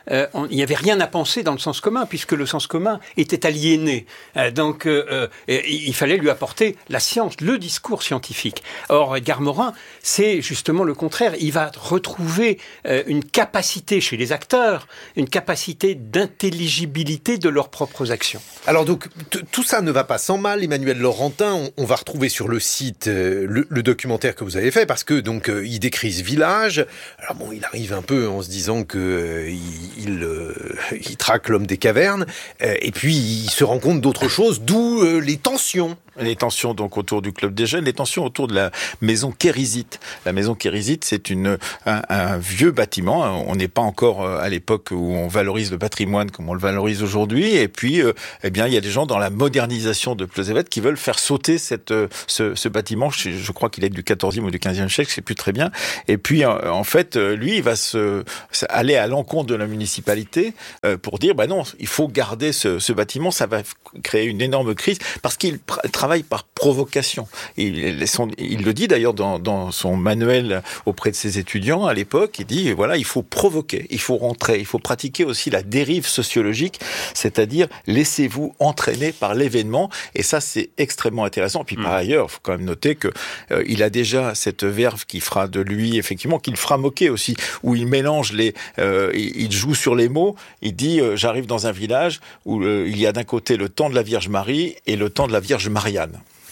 euh, on, il n'y avait rien à penser dans le sens commun, puisque le sens commun était aliéné. Euh, donc, euh, euh, il fallait lui apporter la science, le discours scientifique. Or, Edgar Morin, c'est justement le contraire. Il va retrouver euh, une capacité chez les acteurs, une capacité d'intelligibilité de leurs propres actions. Alors donc, t- tout ça ne va pas sans mal, Emmanuel Laurentin. On, on va retrouver sur le site euh, le, le documentaire que vous avez fait, parce que donc euh, il décrit ce village. Alors bon, il arrive un peu en se disant que euh, il, il, euh, il traque l'homme des cavernes, euh, et puis il se rend compte d'autre chose, d'où euh, les tensions. Les tensions donc autour du Club des Jeunes, les tensions autour de la maison Kérisite. La maison Kérisite, c'est une un, un vieux bâtiment. On n'est pas encore à l'époque où on valorise le patrimoine comme on le valorise aujourd'hui. Et puis, euh, eh bien, il y a des gens dans la modernisation de Closevet qui veulent faire sauter cette ce, ce bâtiment. Je, je crois qu'il est du quatorzième ou du quinzième siècle, je sais plus très bien. Et puis, en fait, lui, il va se aller à l'encontre de la municipalité pour dire, bah non, il faut garder ce, ce bâtiment. Ça va créer une énorme crise parce qu'il pr- travaille par provocation. Il, son, il le dit d'ailleurs dans, dans son manuel auprès de ses étudiants à l'époque. Il dit, voilà, il faut provoquer, il faut rentrer, il faut pratiquer aussi la dérive sociologique, c'est-à-dire laissez-vous entraîner par l'événement. Et ça, c'est extrêmement intéressant. Puis mmh. par ailleurs, il faut quand même noter que euh, il a déjà cette verve qui fera de lui, effectivement, qu'il fera moquer aussi, où il mélange les, euh, il, il joue sur les mots. Il dit, euh, j'arrive dans un village où euh, il y a d'un côté le temps de la Vierge Marie et le temps de la Vierge Marianne.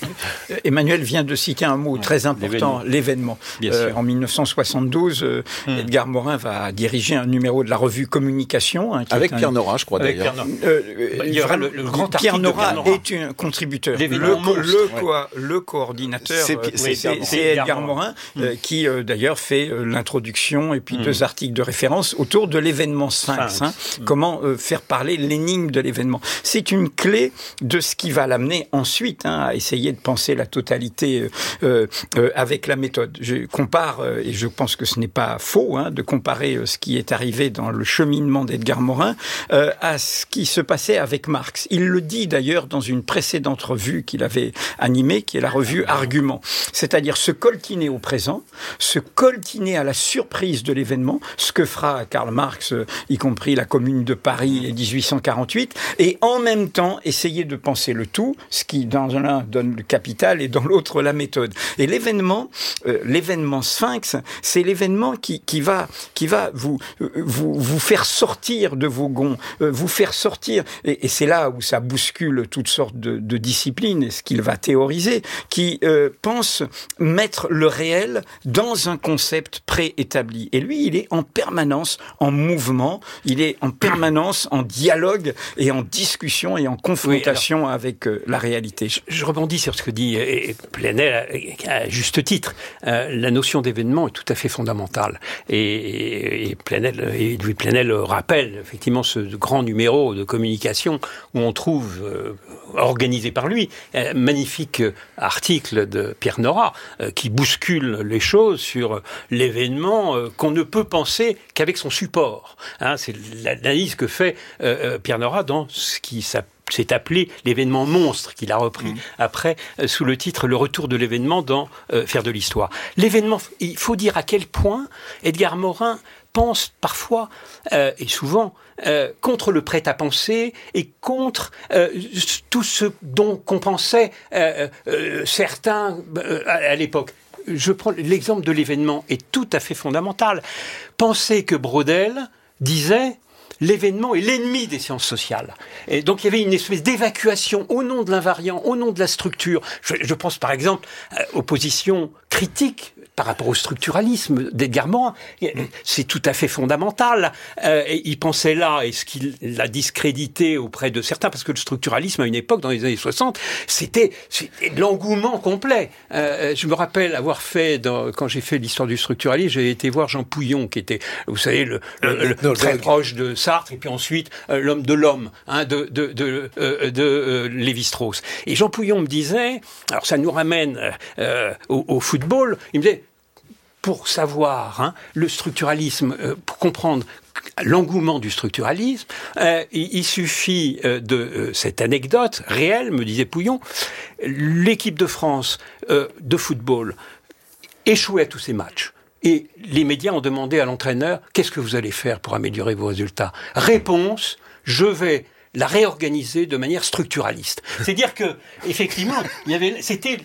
Emmanuel vient de citer un mot très important, l'événement. l'événement. Euh, en dix-neuf cent soixante-douze, euh, hum. Edgar Morin va diriger un numéro de la revue Communication. Hein, avec Pierre un... Nora, je crois d'ailleurs. Euh, bah, il y aura le, le grand Pierre Nora, Pierre Nora est un contributeur. Le, co- le, co- ouais. le coordinateur, c'est, euh, c'est, c'est, c'est Edgar Morin, hum. euh, qui euh, d'ailleurs fait euh, l'introduction et puis hum. deux articles de référence autour de l'événement Sphinx. Hein, hum. Comment euh, faire parler l'énigme de l'événement. C'est une clé de ce qui va l'amener ensuite hein, à essayer de penser la totalité euh, euh, avec la méthode. Je compare, euh, et je pense que ce n'est pas faux, hein, de comparer euh, ce qui est arrivé dans le cheminement d'Edgar Morin euh, à ce qui se passait avec Marx. Il le dit d'ailleurs dans une précédente revue qu'il avait animée, qui est la revue Argument. C'est-à-dire se coltiner au présent, se coltiner à la surprise de l'événement, ce que fera Karl Marx, euh, y compris la Commune de Paris et dix-huit cent quarante-huit, et en même temps essayer de penser le tout, ce qui dans l'un donne le capital et dans l'autre la méthode. Et l'événement, euh, l'événement Sphinx, c'est l'événement qui, qui va, qui va vous, euh, vous, vous faire sortir de vos gonds, euh, vous faire sortir, et, et c'est là où ça bouscule toutes sortes de, de disciplines, et ce qu'il va théoriser, qui euh, pense mettre le réel dans un concept préétabli. Et lui, il est en permanence en mouvement, il est en permanence en dialogue et en discussion et en confrontation oui, alors, avec euh, la réalité. Je, je rebondis sur ce que dit et Plenel à juste titre. Euh, la notion d'événement est tout à fait fondamentale. Et, et Plenel, et Louis Plenel rappelle effectivement ce grand numéro de communication où on trouve, euh, organisé par lui, un magnifique article de Pierre Nora euh, qui bouscule les choses sur l'événement euh, qu'on ne peut penser qu'avec son support. Hein, c'est l'analyse que fait euh, Pierre Nora dans ce qui s'appelle c'est appelé l'événement monstre qu'il a repris mmh. après euh, sous le titre Le retour de l'événement dans euh, Faire de l'histoire. L'événement, il faut dire à quel point Edgar Morin pense parfois euh, et souvent euh, contre le prêt-à-penser et contre euh, tout ce dont qu'on pensait euh, euh, certains euh, à, à l'époque. Je prends l'exemple de l'événement est tout à fait fondamental. Pensez que Braudel disait l'événement est l'ennemi des sciences sociales. Et donc il y avait une espèce d'évacuation au nom de l'invariant, au nom de la structure. Je, je pense par exemple euh, aux positions critiques par rapport au structuralisme d'Edgar Morin. C'est tout à fait fondamental. Euh, et il pensait là, et ce qu'il a discrédité auprès de certains, parce que le structuralisme, à une époque, dans les années soixante, c'était, c'était de l'engouement complet. Euh, je me rappelle avoir fait, dans, quand j'ai fait l'histoire du structuralisme, j'ai été voir Jean Pouillon, qui était, vous savez, le, le, le, le très proche de Sartre, et puis ensuite euh, l'homme de l'homme, hein, de, de, de, euh, de euh, Lévi-Strauss. Et Jean Pouillon me disait, alors ça nous ramène euh, au, au football, il me disait, pour savoir hein, le structuralisme, euh, pour comprendre l'engouement du structuralisme, euh, il, il suffit euh, de euh, cette anecdote réelle, me disait Pouillon, l'équipe de France euh, de football échouait à tous ses matchs. Et les médias ont demandé à l'entraîneur « Qu'est-ce que vous allez faire pour améliorer vos résultats ?» Réponse « Je vais la réorganiser de manière structuraliste. » C'est-à-dire que, effectivement, il y avait, c'était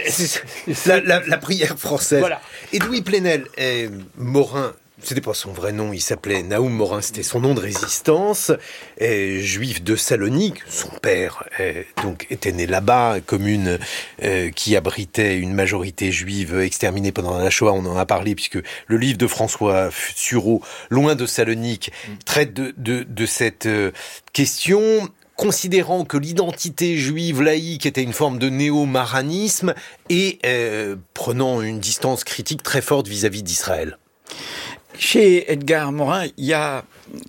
la, la, la prière française. Voilà. Edoui Plenel, eh, Morin, c'était pas son vrai nom, il s'appelait Naoum Morin, c'était son nom de résistance, eh, juif de Salonique. Son père eh, donc était né là-bas, commune eh, qui abritait une majorité juive exterminée pendant la Shoah. On en a parlé puisque le livre de François Sureau, Loin de Salonique, traite de, de, de cette euh, question. Considérant que l'identité juive laïque était une forme de néo-maranisme et euh, prenant une distance critique très forte vis-à-vis d'Israël. Chez Edgar Morin, il y a,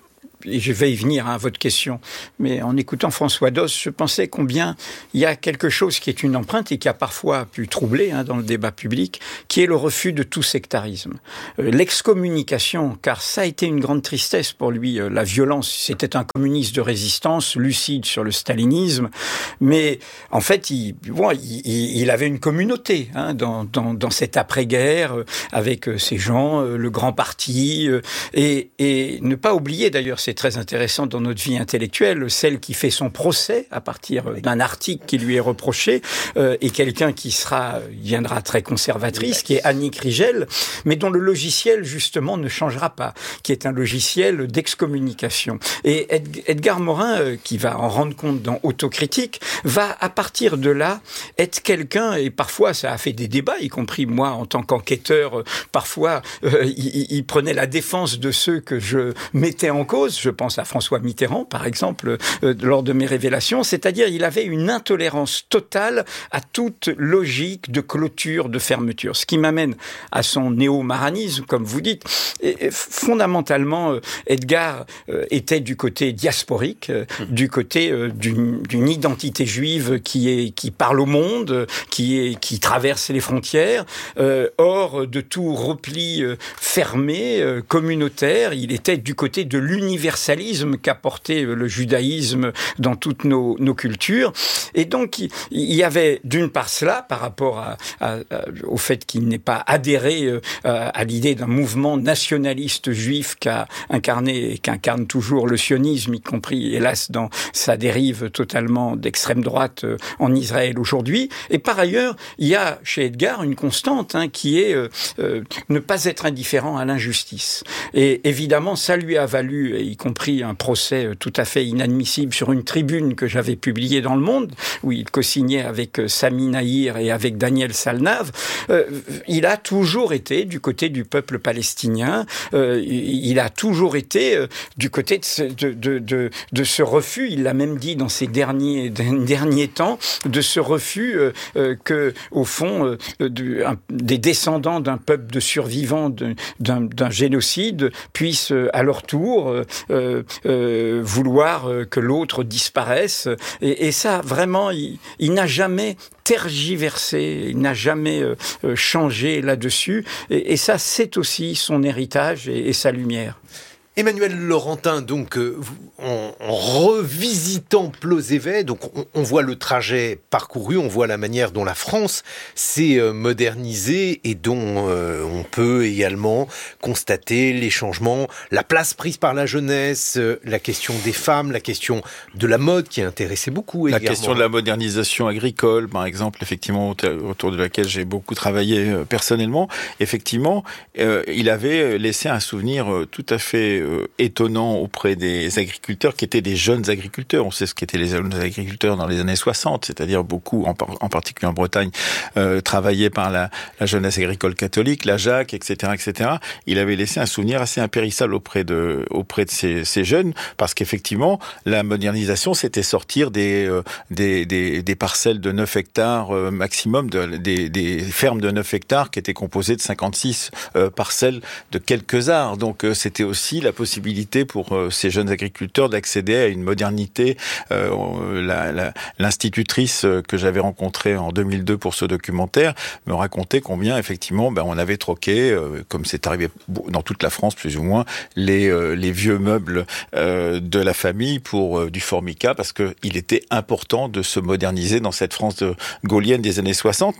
et je vais y venir à votre question, mais en écoutant François Doss, je pensais combien il y a quelque chose qui est une empreinte et qui a parfois pu troubler hein, dans le débat public, qui est le refus de tout sectarisme. Euh, l'excommunication, car ça a été une grande tristesse pour lui, euh, la violence. C'était un communiste de résistance, lucide sur le stalinisme, mais en fait, il, bon, il, il avait une communauté hein, dans, dans, dans cette après-guerre, euh, avec euh, ces gens, euh, le grand parti, euh, et, et ne pas oublier d'ailleurs, c'est très intéressant dans notre vie intellectuelle, celle qui fait son procès à partir d'un article qui lui est reproché, euh, et quelqu'un qui sera, viendra très conservatrice, qui est Annick Rigel, mais dont le logiciel justement ne changera pas, qui est un logiciel d'excommunication. Et Edgar Morin, euh, qui va en rendre compte dans Autocritique, va à partir de là être quelqu'un, et parfois ça a fait des débats, y compris moi en tant qu'enquêteur, euh, parfois euh, il, il prenait la défense de ceux que je mettais en cause. Je pense à François Mitterrand, par exemple, euh, lors de mes révélations. C'est-à-dire, il avait une intolérance totale à toute logique de clôture, de fermeture. Ce qui m'amène à son néo-maranisme, comme vous dites. Et, et, fondamentalement, euh, Edgar euh, était du côté diasporique, euh, mmh. du côté euh, d'une, d'une identité juive qui est qui parle au monde, qui est qui traverse les frontières, euh, hors de tout repli euh, fermé, euh, communautaire. Il était du côté de l'universalisme qu'apportait le judaïsme dans toutes nos, nos cultures. Et donc, il y avait d'une part cela par rapport à, à, à, au fait qu'il n'ait pas adhéré euh, à l'idée d'un mouvement nationaliste juif qu'a incarné et qu'incarne toujours le sionisme, y compris, hélas, dans sa dérive totalement d'extrême droite euh, en Israël aujourd'hui. Et par ailleurs, il y a chez Edgar une constante hein, qui est euh, euh, ne pas être indifférent à l'injustice. Et évidemment, ça lui a valu, y compris un procès tout à fait inadmissible sur une tribune que j'avais publiée dans Le Monde, où il co-signait avec Sami Nahir et avec Daniel Salnave. Euh, il a toujours été du côté du peuple palestinien, euh, il a toujours été euh, du côté de ce, de, de, de, de ce refus, il l'a même dit dans ses derniers, derniers temps, de ce refus euh, euh, que, au fond, euh, de, un, des descendants d'un peuple de survivants de, d'un, d'un génocide puissent euh, à leur tour euh, Euh, euh, vouloir euh, que l'autre disparaisse. Et, et ça, vraiment, il, il n'a jamais tergiversé, il n'a jamais euh, changé là-dessus. Et, et ça, c'est aussi son héritage et, et sa lumière. Emmanuel Laurentin, donc, euh, en, en revisitant Plauzévet, donc on, on voit le trajet parcouru, on voit la manière dont la France s'est euh, modernisée et dont euh, on peut également constater les changements, la place prise par la jeunesse, euh, la question des femmes, la question de la mode qui a intéressé beaucoup également. La question de la modernisation agricole, par exemple, effectivement, autour de laquelle j'ai beaucoup travaillé euh, personnellement. Effectivement, euh, il avait laissé un souvenir euh, tout à fait Euh, étonnant auprès des agriculteurs qui étaient des jeunes agriculteurs. On sait ce qu'étaient les jeunes agriculteurs dans les années soixante, c'est-à-dire beaucoup, en, par, en particulier en Bretagne, euh, travaillés par la, la jeunesse agricole catholique, la J A C, et cetera, et cetera. Il avait laissé un souvenir assez impérissable auprès de, auprès de ces, ces jeunes, parce qu'effectivement, la modernisation, c'était sortir des, euh, des, des, des parcelles de neuf hectares euh, maximum, de, des, des fermes de neuf hectares qui étaient composées de cinquante-six euh, parcelles de quelques arts. Donc, euh, c'était aussi la possibilité pour euh, ces jeunes agriculteurs d'accéder à une modernité. Euh, la, la, l'institutrice que j'avais rencontrée en deux mille deux pour ce documentaire me racontait combien, effectivement, ben, on avait troqué, euh, comme c'est arrivé dans toute la France plus ou moins, les, euh, les vieux meubles euh, de la famille pour euh, du formica, parce qu'il était important de se moderniser dans cette France de, gaulienne des années soixante.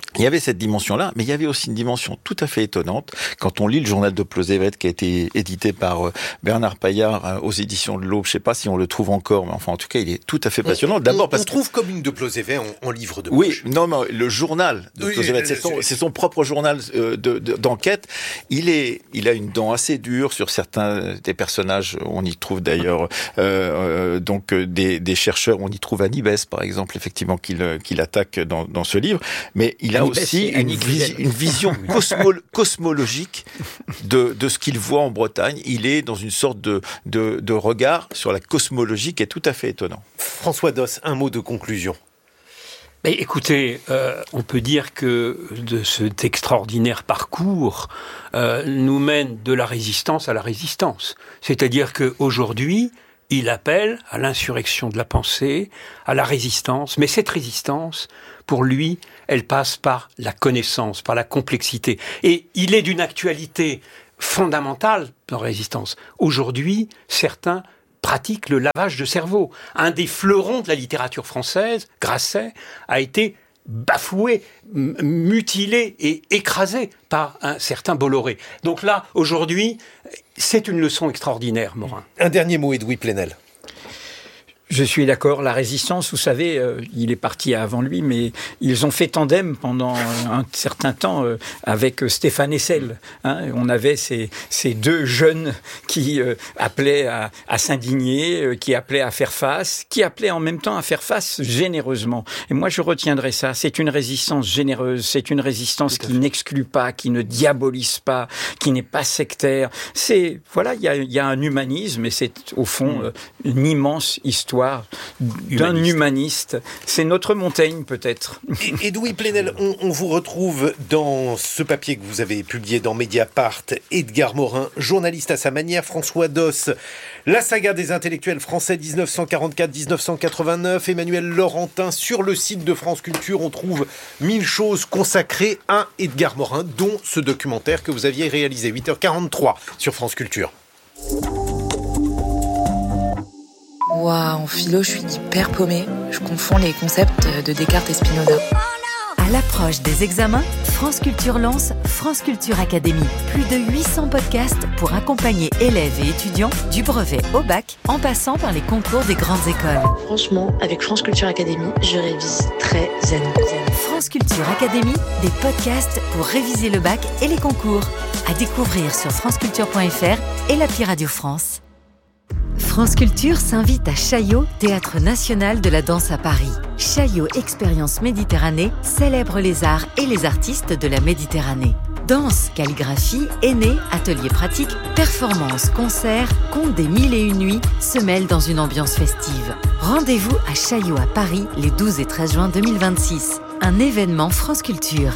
Il y avait cette dimension-là, mais il y avait aussi une dimension tout à fait étonnante. Quand on lit le journal de Plozévet, qui a été édité par Bernard Paillard aux éditions de l'Aube, je sais pas si on le trouve encore, mais enfin, en tout cas, il est tout à fait passionnant. D'abord, on, parce on trouve comme une de Plozévet en, en livre de oui, poche. non, non, le journal de oui, Plozévet, c'est son, c'est son propre journal de, de, d'enquête. Il est, il a une dent assez dure sur certains des personnages. On y trouve d'ailleurs, euh, donc, des, des chercheurs. On y trouve Annibes, par exemple, effectivement, qu'il, qu'il attaque dans, dans ce livre. Mais il a aussi une, vis- une vision cosmo- cosmologique de, de ce qu'il voit en Bretagne. Il est dans une sorte de, de, de regard sur la cosmologie qui est tout à fait étonnant. François Doss, un mot de conclusion. Mais écoutez, euh, on peut dire que de cet extraordinaire parcours euh, nous mène de la résistance à la résistance. C'est-à-dire qu'aujourd'hui, il appelle à l'insurrection de la pensée, à la résistance. Mais cette résistance, pour lui, elle passe par la connaissance, par la complexité. Et il est d'une actualité fondamentale dans la résistance. Aujourd'hui, certains pratiquent le lavage de cerveau. Un des fleurons de la littérature française, Grasset, a été bafoué, mutilé et écrasé par un certain Bolloré. Donc là, aujourd'hui, c'est une leçon extraordinaire, Morin. Un dernier mot, Edoui Plenel. Je suis d'accord, la résistance, vous savez, euh, il est parti avant lui, mais ils ont fait tandem pendant un certain temps euh, avec Stéphane Hessel. Hein. On avait ces, ces deux jeunes qui euh, appelaient à, à s'indigner, euh, qui appelaient à faire face, qui appelaient en même temps à faire face généreusement. Et moi, je retiendrai ça. C'est une résistance généreuse, c'est une résistance qui n'exclut pas, qui ne diabolise pas, qui n'est pas sectaire. C'est, voilà, il y a, y a un humanisme et c'est au fond euh, une immense histoire d'un humaniste. humaniste. C'est notre Montaigne, peut-être. Et, Edoui Plenel, on, on vous retrouve dans ce papier que vous avez publié dans Mediapart. Edgar Morin, journaliste à sa manière. François Doss, la saga des intellectuels français dix-neuf cent quarante-quatre à dix-neuf cent quatre-vingt-neuf. Emmanuel Laurentin. Sur le site de France Culture, on trouve mille choses consacrées à Edgar Morin, dont ce documentaire que vous aviez réalisé. huit heures quarante-trois sur France Culture. Waouh, en philo, je suis hyper paumée. Je confonds les concepts de Descartes et Spinoza. À l'approche des examens, France Culture lance France Culture Academy. Plus de huit cents podcasts pour accompagner élèves et étudiants du brevet au bac, en passant par les concours des grandes écoles. Franchement, avec France Culture Academy, je révise très zen. France Culture Academy, des podcasts pour réviser le bac et les concours. À découvrir sur franceculture point f r et l'appli Radio France. France Culture s'invite à Chaillot, Théâtre National de la Danse à Paris. Chaillot Expérience Méditerranée célèbre les arts et les artistes de la Méditerranée. Danse, calligraphie, aînés, ateliers pratiques, performances, concerts, contes des mille et une nuits se mêlent dans une ambiance festive. Rendez-vous à Chaillot à Paris les douze et treize juin deux mille vingt-six. Un événement France Culture.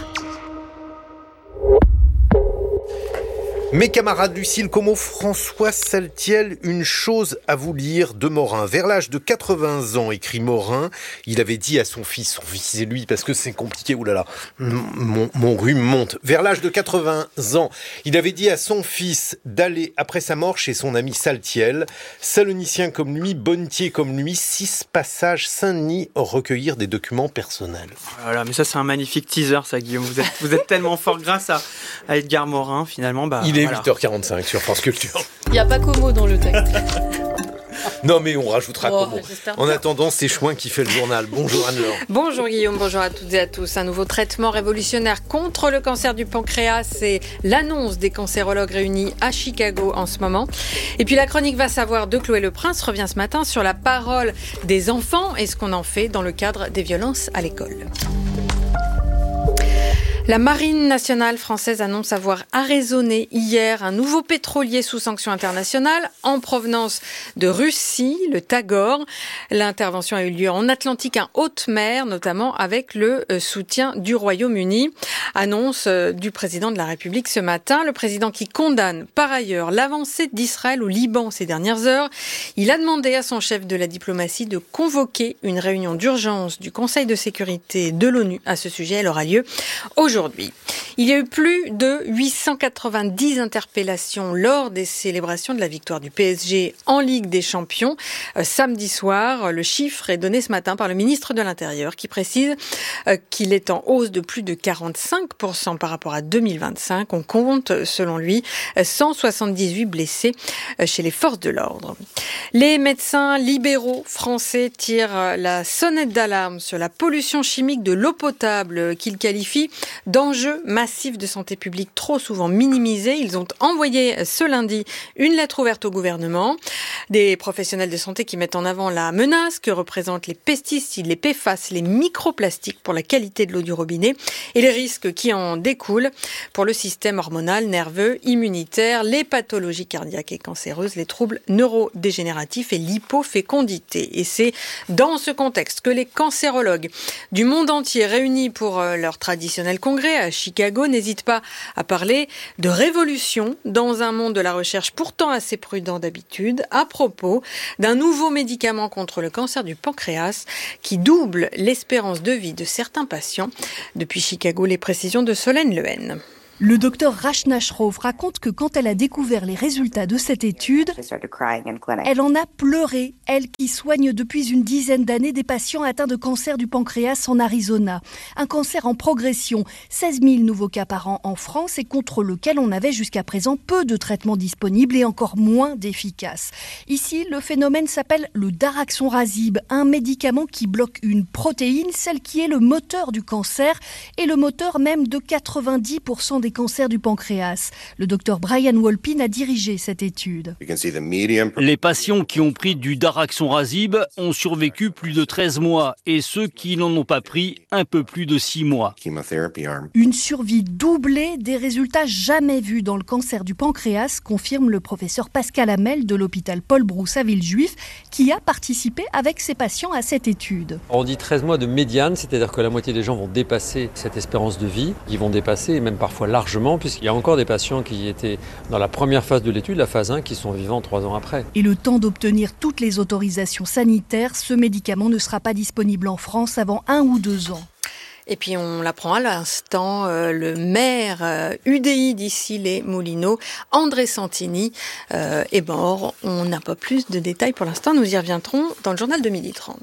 Mes camarades Lucille Como, François Saltiel, une chose à vous lire de Morin. Vers l'âge de quatre-vingts ans, écrit Morin, il avait dit à son fils, son fils c'est lui parce que c'est compliqué, oulala, mon, mon rhume monte. Vers l'âge de quatre-vingts ans, il avait dit à son fils d'aller après sa mort chez son ami Saltiel, salonicien comme lui, bonnetier comme lui, six passages Saint-Denis, recueillir des documents personnels. Voilà, mais ça c'est un magnifique teaser ça Guillaume, vous êtes, vous êtes tellement fort grâce à, à Edgar Morin finalement. Bah, il est voilà. huit heures quarante-cinq sur France Culture. Il n'y a pas Como dans le texte. Non, mais on rajoutera oh, Como. En attendant, c'est Chouin qui fait le journal. Bonjour Anne-Laure. Bonjour Guillaume, bonjour à toutes et à tous. Un nouveau traitement révolutionnaire contre le cancer du pancréas. C'est l'annonce des cancérologues réunis à Chicago en ce moment. Et puis la chronique Va savoir de Chloé Le Prince revient ce matin sur la parole des enfants et ce qu'on en fait dans le cadre des violences à l'école. La Marine nationale française annonce avoir arraisonné hier un nouveau pétrolier sous sanction internationale en provenance de Russie, le Tagor. L'intervention a eu lieu en Atlantique, en haute mer, notamment avec le soutien du Royaume-Uni. Annonce du président de la République ce matin. Le président qui condamne par ailleurs l'avancée d'Israël au Liban ces dernières heures. Il a demandé à son chef de la diplomatie de convoquer une réunion d'urgence du Conseil de sécurité de l'ONU à ce sujet. Elle aura lieu aujourd'hui. aujourd'hui. Il y a eu plus de huit cent quatre-vingt-dix interpellations lors des célébrations de la victoire du P S G en Ligue des Champions euh, samedi soir. Le chiffre est donné ce matin par le ministre de l'Intérieur qui précise euh, qu'il est en hausse de plus de quarante-cinq pour cent par rapport à deux mille vingt-cinq. On compte, selon lui, cent soixante-dix-huit blessés euh, chez les forces de l'ordre. Les médecins libéraux français tirent la sonnette d'alarme sur la pollution chimique de l'eau potable qu'ils qualifient d'enjeu massif de santé publique trop souvent minimisé. Ils ont envoyé ce lundi une lettre ouverte au gouvernement. Des professionnels de santé qui mettent en avant la menace que représentent les pesticides, les P F A S, les microplastiques pour la qualité de l'eau du robinet et les risques qui en découlent pour le système hormonal, nerveux, immunitaire, les pathologies cardiaques et cancéreuses, les troubles neurodégénératifs et l'hypofécondité. Et c'est dans ce contexte que les cancérologues du monde entier réunis pour leur traditionnel congrès à Chicago n'hésitent pas à parler de révolution dans un monde de la recherche pourtant assez prudent d'habitude à propos d'un nouveau médicament contre le cancer du pancréas qui double l'espérance de vie de certains patients. Depuis Chicago, les précisions de Solène Lehen. Le docteur Rachna Shroff raconte que quand elle a découvert les résultats de cette étude, elle en a pleuré, elle qui soigne depuis une dizaine d'années des patients atteints de cancer du pancréas en Arizona. Un cancer en progression, seize mille nouveaux cas par an en France et contre lequel on avait jusqu'à présent peu de traitements disponibles et encore moins d'efficaces. Ici, le phénomène s'appelle le daraxonrasib, un médicament qui bloque une protéine, celle qui est le moteur du cancer et le moteur même de quatre-vingt-dix pour cent des cancers du pancréas. Le docteur Brian Wolpin a dirigé cette étude. Les patients qui ont pris du daraxonrasib ont survécu plus de treize mois et ceux qui n'en ont pas pris un peu plus de six mois. Une survie doublée, des résultats jamais vus dans le cancer du pancréas, confirme le professeur Pascal Hamel de l'hôpital Paul Brousse à Villejuif, qui a participé avec ses patients à cette étude. On dit treize mois de médiane, c'est-à-dire que la moitié des gens vont dépasser cette espérance de vie. Ils vont dépasser, et même parfois largement, puisqu'il y a encore des patients qui étaient dans la première phase de l'étude, la phase un, qui sont vivants trois ans après. Et le temps d'obtenir toutes les autorisations sanitaires, ce médicament ne sera pas disponible en France avant un ou deux ans. Et puis on l'apprend à l'instant, euh, le maire euh, U D I d'ici les Moulineaux, André Santini, euh, est mort. On n'a pas plus de détails pour l'instant, nous y reviendrons dans le journal de midi trente.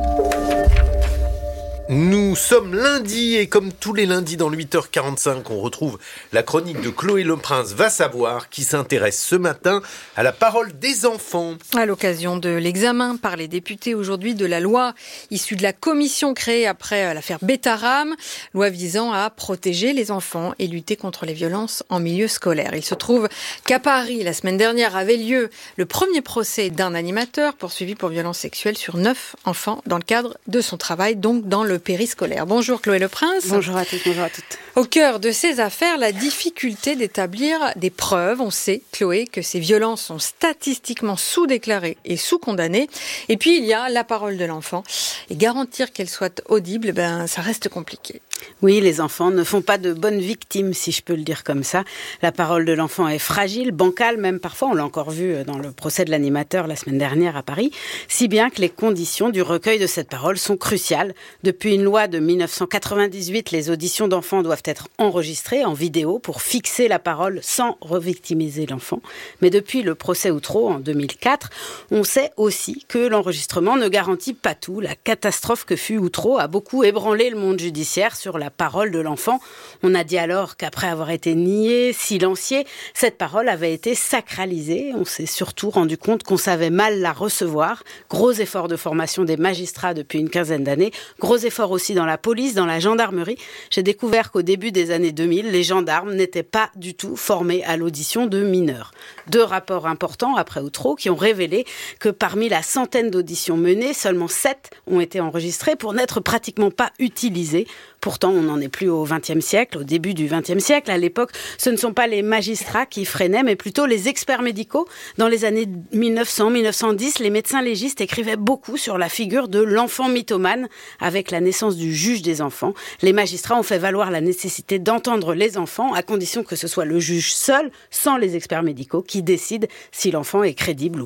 Nous sommes lundi et comme tous les lundis dans le huit heures quarante-cinq, on retrouve la chronique de Chloé Leprince va savoir qui s'intéresse ce matin à la parole des enfants. À l'occasion de l'examen par les députés aujourd'hui de la loi issue de la commission créée après l'affaire Betaram, loi visant à protéger les enfants et lutter contre les violences en milieu scolaire. Il se trouve qu'à Paris, la semaine dernière, avait lieu le premier procès d'un animateur poursuivi pour violences sexuelles sur neuf enfants dans le cadre de son travail, donc dans le périscolaire. Bonjour Chloé Leprince. Bonjour à tous, bonjour à toutes. Au cœur de ces affaires, la difficulté d'établir des preuves. On sait, Chloé, que ces violences sont statistiquement sous-déclarées et sous-condamnées. Et puis il y a la parole de l'enfant. Et garantir qu'elle soit audible, ben, ça reste compliqué. Oui, les enfants ne font pas de bonnes victimes, si je peux le dire comme ça. La parole de l'enfant est fragile, bancale même parfois, on l'a encore vu dans le procès de l'animateur la semaine dernière à Paris, si bien que les conditions du recueil de cette parole sont cruciales. Depuis une loi de dix-neuf cent quatre-vingt-dix-huit, les auditions d'enfants doivent être enregistrées en vidéo pour fixer la parole sans revictimiser l'enfant. Mais depuis le procès Outreau en deux mille quatre, on sait aussi que l'enregistrement ne garantit pas tout. La catastrophe que fut Outreau a beaucoup ébranlé le monde judiciaire sur la parole de l'enfant. On a dit alors qu'après avoir été nié, silencié, cette parole avait été sacralisée. On s'est surtout rendu compte qu'on savait mal la recevoir. Gros effort de formation des magistrats depuis une quinzaine d'années. Gros effort aussi dans la police, dans la gendarmerie. J'ai découvert qu'au début des années deux mille, les gendarmes n'étaient pas du tout formés à l'audition de mineurs. Deux rapports importants après Outreau qui ont révélé que parmi la centaine d'auditions menées, seulement sept ont été enregistrées pour n'être pratiquement pas utilisées. Pourtant, on n'en est plus au vingtième siècle, au début du vingtième siècle. À l'époque, ce ne sont pas les magistrats qui freinaient, mais plutôt les experts médicaux. Dans les années mille neuf cents, mille neuf cent dix, les médecins légistes écrivaient beaucoup sur la figure de l'enfant mythomane. Avec la naissance du juge des enfants, les magistrats ont fait valoir la nécessité d'entendre les enfants, à condition que ce soit le juge seul, sans les experts médicaux, qui décide si l'enfant est crédible ou pas.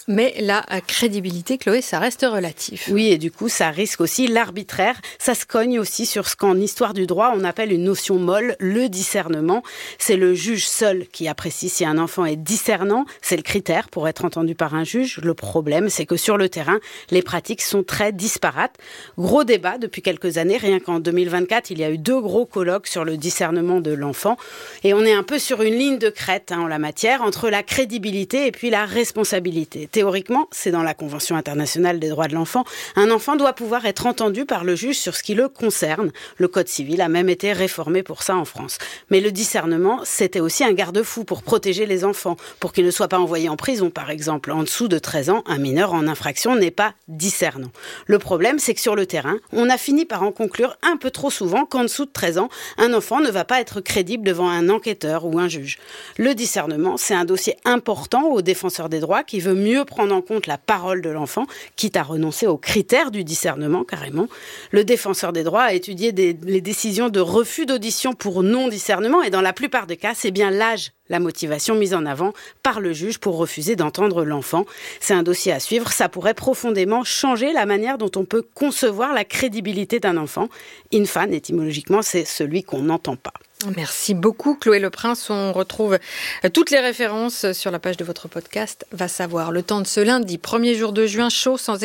Mais la crédibilité, Chloé, ça reste relatif. Oui, et du coup, ça risque aussi l'arbitraire. Ça se cogne aussi sur ce qu'en histoire du droit, on appelle une notion molle, le discernement. C'est le juge seul qui apprécie si un enfant est discernant. C'est le critère pour être entendu par un juge. Le problème, c'est que sur le terrain, les pratiques sont très disparates. Gros débat depuis quelques années. Rien qu'en deux mille vingt-quatre, il y a eu deux gros colloques sur le discernement de l'enfant. Et on est un peu sur une ligne de crête hein, en la matière, entre la crédibilité et puis la responsabilité. Théoriquement, c'est dans la Convention internationale des droits de l'enfant, un enfant doit pouvoir être entendu par le juge sur ce qui le concerne. Le Code civil a même été réformé pour ça en France. Mais le discernement, c'était aussi un garde-fou pour protéger les enfants, pour qu'ils ne soient pas envoyés en prison, par exemple. En dessous de treize ans, un mineur en infraction n'est pas discernant. Le problème, c'est que sur le terrain, on a fini par en conclure un peu trop souvent qu'en dessous de treize ans, un enfant ne va pas être crédible devant un enquêteur ou un juge. Le discernement, c'est un dossier important au défenseur des droits qui veut mieux prendre en compte la parole de l'enfant, quitte à renoncer aux critères du discernement, carrément. Le défenseur des droits a étudié des, les décisions de refus d'audition pour non-discernement et dans la plupart des cas, c'est bien l'âge, la motivation mise en avant par le juge pour refuser d'entendre l'enfant. C'est un dossier à suivre. Ça pourrait profondément changer la manière dont on peut concevoir la crédibilité d'un enfant. Infan, étymologiquement, c'est celui qu'on n'entend pas. Merci beaucoup, Chloé Leprince. On retrouve toutes les références sur la page de votre podcast Va savoir. Le temps de ce lundi, premier jour de juin, chaud sans